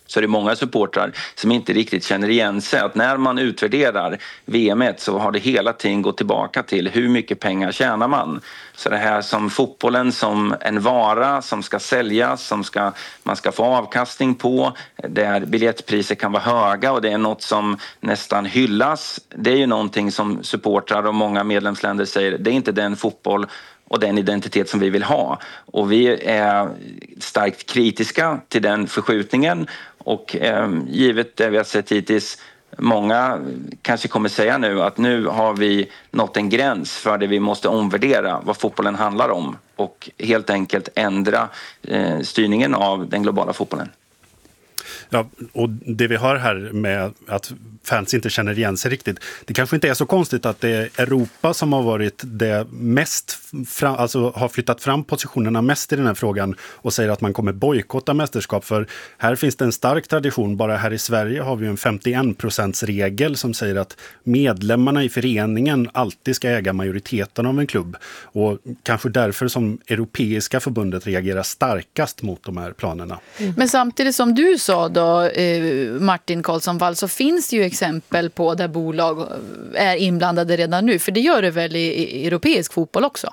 så är det många supportrar som inte riktigt känner igen sig. Att när man utvärderar V M så har det hela tiden gått tillbaka till hur mycket pengar tjänar man. Så det här som fotbollen som en vara som ska säljas, som ska, man ska få avkastning på, där biljettpriser kan vara höga och det är något som nästan hyllas. Det är ju någonting som supportrar och många medlemsländer säger, det är inte den fotboll och den identitet som vi vill ha. Och vi är starkt kritiska till den förskjutningen och eh, givet det vi har sett hittills, många kanske kommer säga nu att nu har vi nått en gräns för det vi måste omvärdera vad fotbollen handlar om och helt enkelt ändra eh, styrningen av den globala fotbollen. Ja, och det vi hör här med att fans inte känner igen sig riktigt, det kanske inte är så konstigt att det är Europa som har varit det mest fram, alltså har flyttat fram positionerna mest i den här frågan och säger att man kommer bojkotta mästerskap, för här finns det en stark tradition. Bara här i Sverige har vi en femtioen procents regel som säger att medlemmarna i föreningen alltid ska äga majoriteten av en klubb, och kanske därför som Europeiska förbundet reagerar starkast mot de här planerna. Mm. Men samtidigt som du sa då, eh, Martin Karlsson-Wall, så finns det ju exempel på där bolag är inblandade redan nu, för det gör det väl i, i europeisk fotboll också?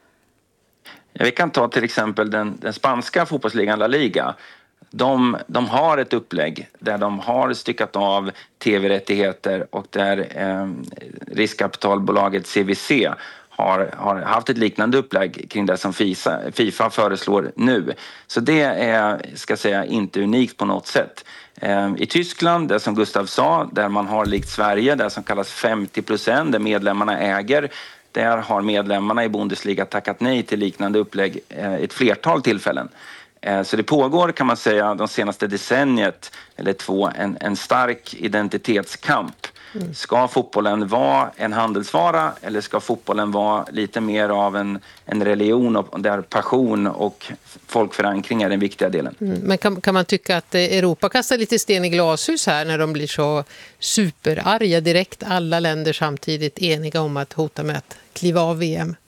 Ja, vi kan ta till exempel den, den spanska fotbollsligan La Liga. De, de har ett upplägg där de har styckat av tv-rättigheter och där eh, riskkapitalbolaget C V C har, har haft ett liknande upplägg kring det som FIFA, FIFA föreslår nu. Så det är, ska säga, inte unikt på något sätt. Eh, I Tyskland, det som Gustav sa, där man har likt Sverige, det som kallas femtio procent, där medlemmarna äger, där har medlemmarna i Bundesliga tackat nej till liknande upplägg eh, ett flertal tillfällen. Eh, så det pågår, kan man säga, de senaste decenniet eller två en, en stark identitetskamp. Mm. Ska fotbollen vara en handelsvara eller ska fotbollen vara lite mer av en, en religion och där passion och folkförankring är den viktiga delen? Mm. Men kan, kan man tycka att Europa kastar lite sten i glashus här när de blir så superarga direkt, alla länder samtidigt eniga om att hota med att kliva av V M?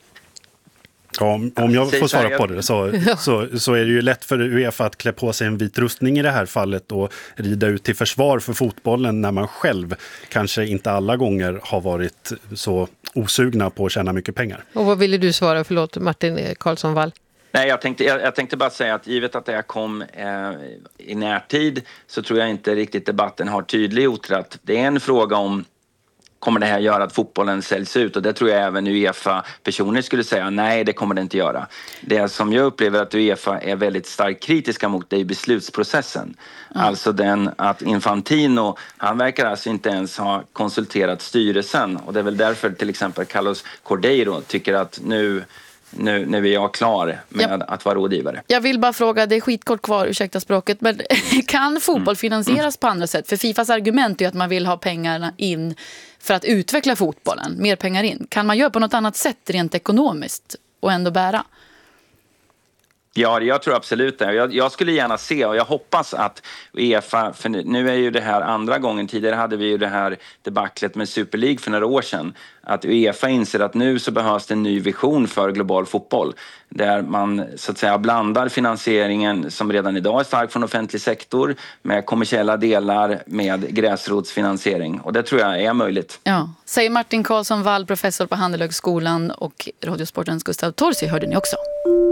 Ja, om, om jag får svara på det så, så, så är det ju lätt för UEFA att klä på sig en vit rustning i det här fallet och rida ut till försvar för fotbollen när man själv kanske inte alla gånger har varit så osugna på att tjäna mycket pengar. Och vad ville du svara? Förlåt, Martin Karlsson-Wall. Nej, jag tänkte, jag, jag tänkte bara säga att givet att det här kom eh, i närtid så tror jag inte riktigt debatten har tydliggjort att det är en fråga om kommer det här göra att fotbollen säljs ut? Och det tror jag även UEFA-personer skulle säga, nej, det kommer det inte göra. Det som jag upplever att UEFA är väldigt starkt kritiska mot, det är beslutsprocessen. Mm. Alltså den att Infantino, han verkar alltså inte ens ha konsulterat styrelsen. Och det är väl därför till exempel Carlos Cordeiro tycker att nu... Nu, nu är jag klar med ja. att vara rådgivare. Jag vill bara fråga, det är skitkort kvar, ursäkta språket, men kan fotboll finansieras mm. på andra sätt? För FIFAs argument är att man vill ha pengarna in för att utveckla fotbollen, mer pengar in. Kan man göra på något annat sätt rent ekonomiskt och ändå bära? Ja, jag tror absolut det. Jag, jag skulle gärna se och jag hoppas att UEFA, för nu är ju det här andra gången, tidigare hade vi ju det här debaclet med Super League för några år sedan, att UEFA inser att nu så behövs det en ny vision för global fotboll där man så att säga blandar finansieringen som redan idag är stark från offentlig sektor med kommersiella delar med gräsrotsfinansiering, och det tror jag är möjligt. Ja, säger Martin Karlsson-Wall, professor på Handelshögskolan, och Radiosportens Gustav Torsi hörde ni också.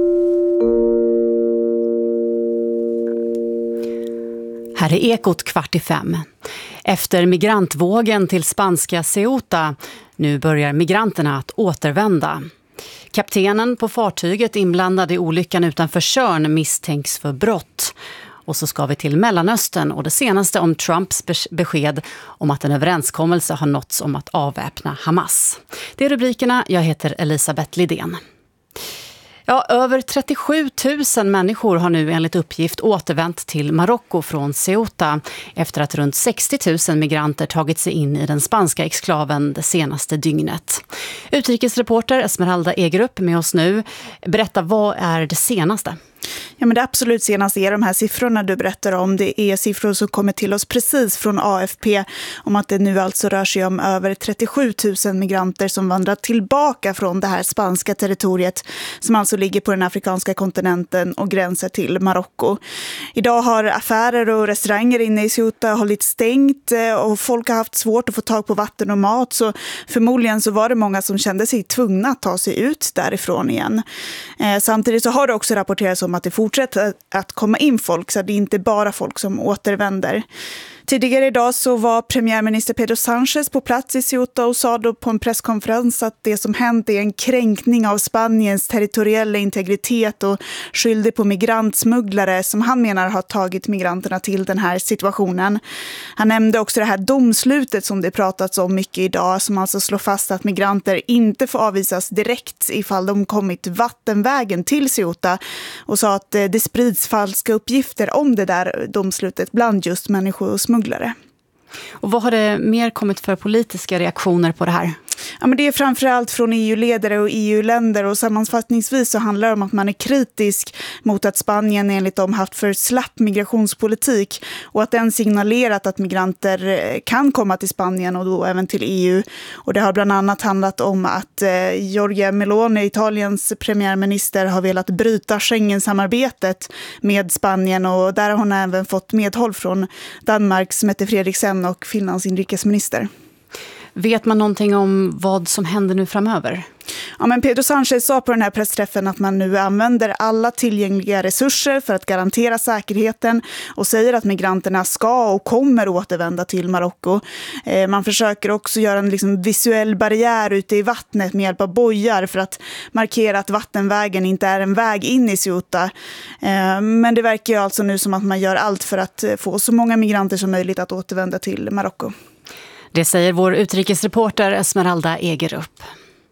Här är Ekot kvart i fem. Efter migrantvågen till spanska Ceuta, nu börjar migranterna att återvända. Kaptenen på fartyget inblandad i olyckan utanför Tjörn misstänks för brott. Och så ska vi till Mellanöstern och det senaste om Trumps besked om att en överenskommelse har nåtts om att avväpna Hamas. Det är rubrikerna, jag heter Elisabeth Lidén. Ja, över trettiosju tusen människor har nu enligt uppgift återvänt till Marocko från Ceuta efter att runt sextio tusen migranter tagit sig in i den spanska exklaven det senaste dygnet. Utrikesreporter Esmeralda Egerup med oss nu. Berätta, vad är det senaste? Ja, men det absolut senaste är de här siffrorna du berättar om. Det är siffror som kommer till oss precis från A F P om att det nu alltså rör sig om över trettiosju tusen migranter som vandrar tillbaka från det här spanska territoriet som alltså ligger på den afrikanska kontinenten och gränsar till Marocko. Idag har affärer och restauranger inne i Ceuta hållit stängt och folk har haft svårt att få tag på vatten och mat, så förmodligen så var det många som kände sig tvungna att ta sig ut därifrån igen. Eh, samtidigt så har det också rapporterats om att det fortsätter att komma in folk, så det är inte bara folk som återvänder. Tidigare idag så var premiärminister Pedro Sánchez på plats i Ceuta och sa då på en presskonferens att det som hänt är en kränkning av Spaniens territoriella integritet och skyllde på migrantsmugglare som han menar har tagit migranterna till den här situationen. Han nämnde också det här domslutet som det pratats om mycket idag, som alltså slår fast att migranter inte får avvisas direkt ifall de kommit vattenvägen till Ceuta, och sa att det sprids falska uppgifter om det där domslutet bland just människor och smugglare. Och vad har det mer kommit för politiska reaktioner på det här? Ja, men det är framförallt från E U-ledare och E U-länder, och sammanfattningsvis så handlar det om att man är kritisk mot att Spanien enligt dem haft för slapp migrationspolitik och att den signalerat att migranter kan komma till Spanien och då även till E U. Och det har bland annat handlat om att eh, Giorgia Meloni, Italiens premiärminister, har velat bryta Schengen-samarbetet med Spanien, och där har hon även fått medhåll från Danmarks Mette Frederiksen och Finlands inrikesminister. Vet man någonting om vad som händer nu framöver? Ja, men Pedro Sánchez sa på den här pressträffen att man nu använder alla tillgängliga resurser för att garantera säkerheten och säger att migranterna ska och kommer återvända till Marocko. Eh, man försöker också göra en liksom visuell barriär ute i vattnet med hjälp av bojar för att markera att vattenvägen inte är en väg in i Ceuta. Eh, men det verkar ju alltså nu som att man gör allt för att få så många migranter som möjligt att återvända till Marocko. Det säger vår utrikesreporter Esmeralda Egerup.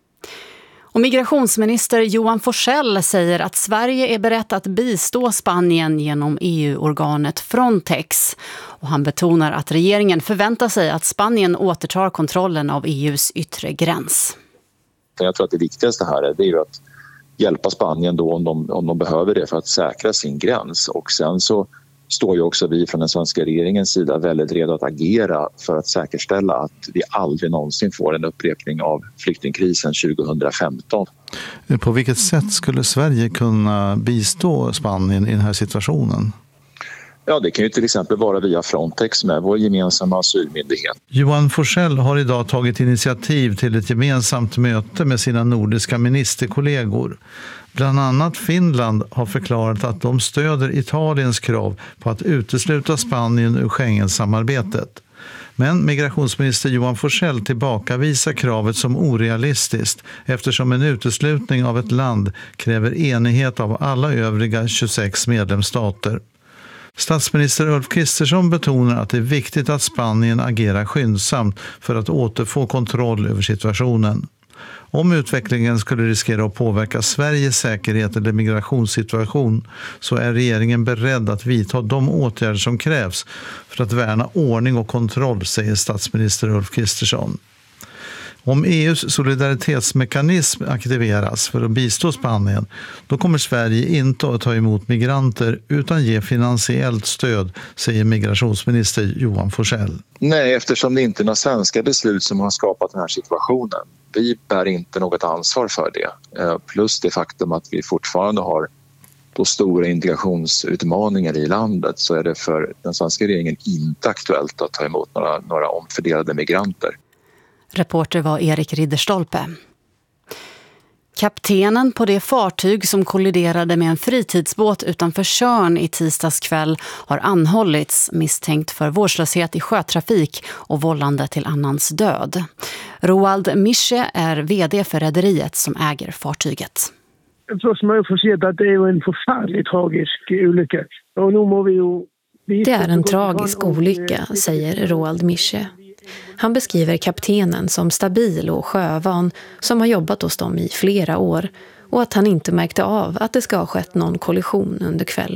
Och migrationsminister Johan Forssell säger att Sverige är berett att bistå Spanien genom E U-organet Frontex. Och han betonar att regeringen förväntar sig att Spanien återtar kontrollen av E U:s yttre gräns. Jag tror att det viktigaste här är, det är ju att hjälpa Spanien då om de, om de behöver det för att säkra sin gräns. Och sen så står ju också vi från den svenska regeringens sida väldigt redo att agera för att säkerställa att vi aldrig någonsin får en upprepning av flyktingkrisen tjugohundrafemton. På vilket sätt skulle Sverige kunna bistå Spanien i den här situationen? Ja, det kan ju till exempel vara via Frontex med vår gemensamma asylmyndighet. Johan Forssell har idag tagit initiativ till ett gemensamt möte med sina nordiska ministerkollegor. Bland annat Finland har förklarat att de stöder Italiens krav på att utesluta Spanien ur Schengen-samarbetet. Men migrationsminister Johan Forssell tillbakavisar kravet som orealistiskt eftersom en uteslutning av ett land kräver enighet av alla övriga tjugosex medlemsstater. Statsminister Ulf Kristersson betonar att det är viktigt att Spanien agerar skyndsamt för att återfå kontroll över situationen. Om utvecklingen skulle riskera att påverka Sveriges säkerhet eller migrationssituation så är regeringen beredd att vidta de åtgärder som krävs för att värna ordning och kontroll, säger statsminister Ulf Kristersson. Om E U:s solidaritetsmekanism aktiveras för att bistå Spanien, då kommer Sverige inte att ta emot migranter utan ge finansiellt stöd, säger migrationsminister Johan Forssell. Nej, eftersom det inte är några svenska beslut som har skapat den här situationen. Vi bär inte något ansvar för det. Plus det faktum att vi fortfarande har då stora integrationsutmaningar i landet, så är det för den svenska regeringen inte aktuellt att ta emot några, några omfördelade migranter. Reporter var Erik Ridderstolpe. Kaptenen på det fartyg som kolliderade med en fritidsbåt utanför Tjörn i tisdags kväll har anhållits misstänkt för vårdslöshet i sjötrafik och vållande till annans död. Roald Mische är vd för rederiet som äger fartyget. Först må jag få se att det är en förfärligt tragisk olycka. Och nu må vi ju... Det är en tragisk olycka, säger Roald Mische. Han beskriver kaptenen som stabil och sjövan som har jobbat hos dem i flera år och att han inte märkte av att det ska ha skett någon kollision under kvällen.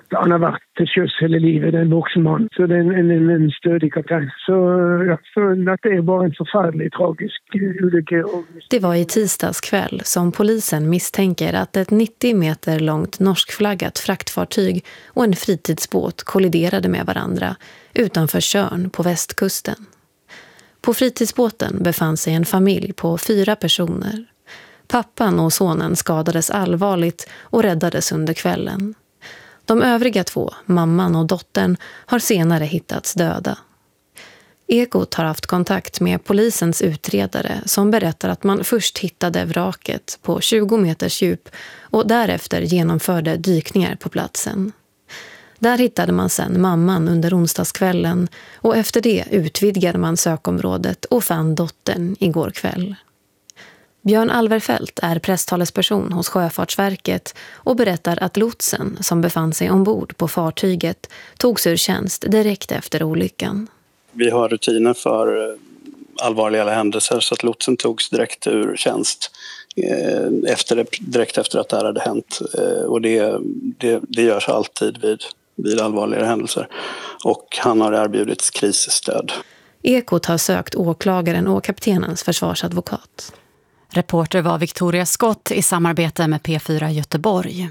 han har varit till sjöss hela livet, en vuxen man. Så det är en, en, en stödig kapten. Så jag tror att det är bara en förfärlig tragisk olycka. Det var i tisdags kväll som polisen misstänker att ett nittio meter långt norskflaggat fraktfartyg och en fritidsbåt kolliderade med varandra utanför Tjörn på västkusten. På fritidsbåten befann sig en familj på fyra personer. Pappan och sonen skadades allvarligt och räddades under kvällen. De övriga två, mamman och dottern, har senare hittats döda. Ekot har haft kontakt med polisens utredare som berättar att man först hittade vraket på tjugo meters djup och därefter genomförde dykningar på platsen. Där hittade man sedan mamman under onsdagskvällen och efter det utvidgade man sökområdet och fann dottern igår kväll. Björn Alverfelt är presstalesperson hos Sjöfartsverket och berättar att lotsen som befann sig ombord på fartyget togs ur tjänst direkt efter olyckan. Vi har rutiner för allvarliga händelser så att lotsen togs direkt ur tjänst efter, direkt efter att det här hade hänt. Och det, det, det görs alltid vid, vid allvarliga händelser. Och han har erbjudits krisstöd. Ekot har sökt åklagaren och kaptenens försvarsadvokat. Reporter var Victoria Skott i samarbete med P fyra Göteborg.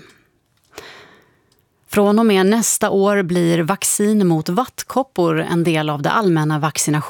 Från och med nästa år blir vaccin mot vattkoppor en del av det allmänna vaccinationen.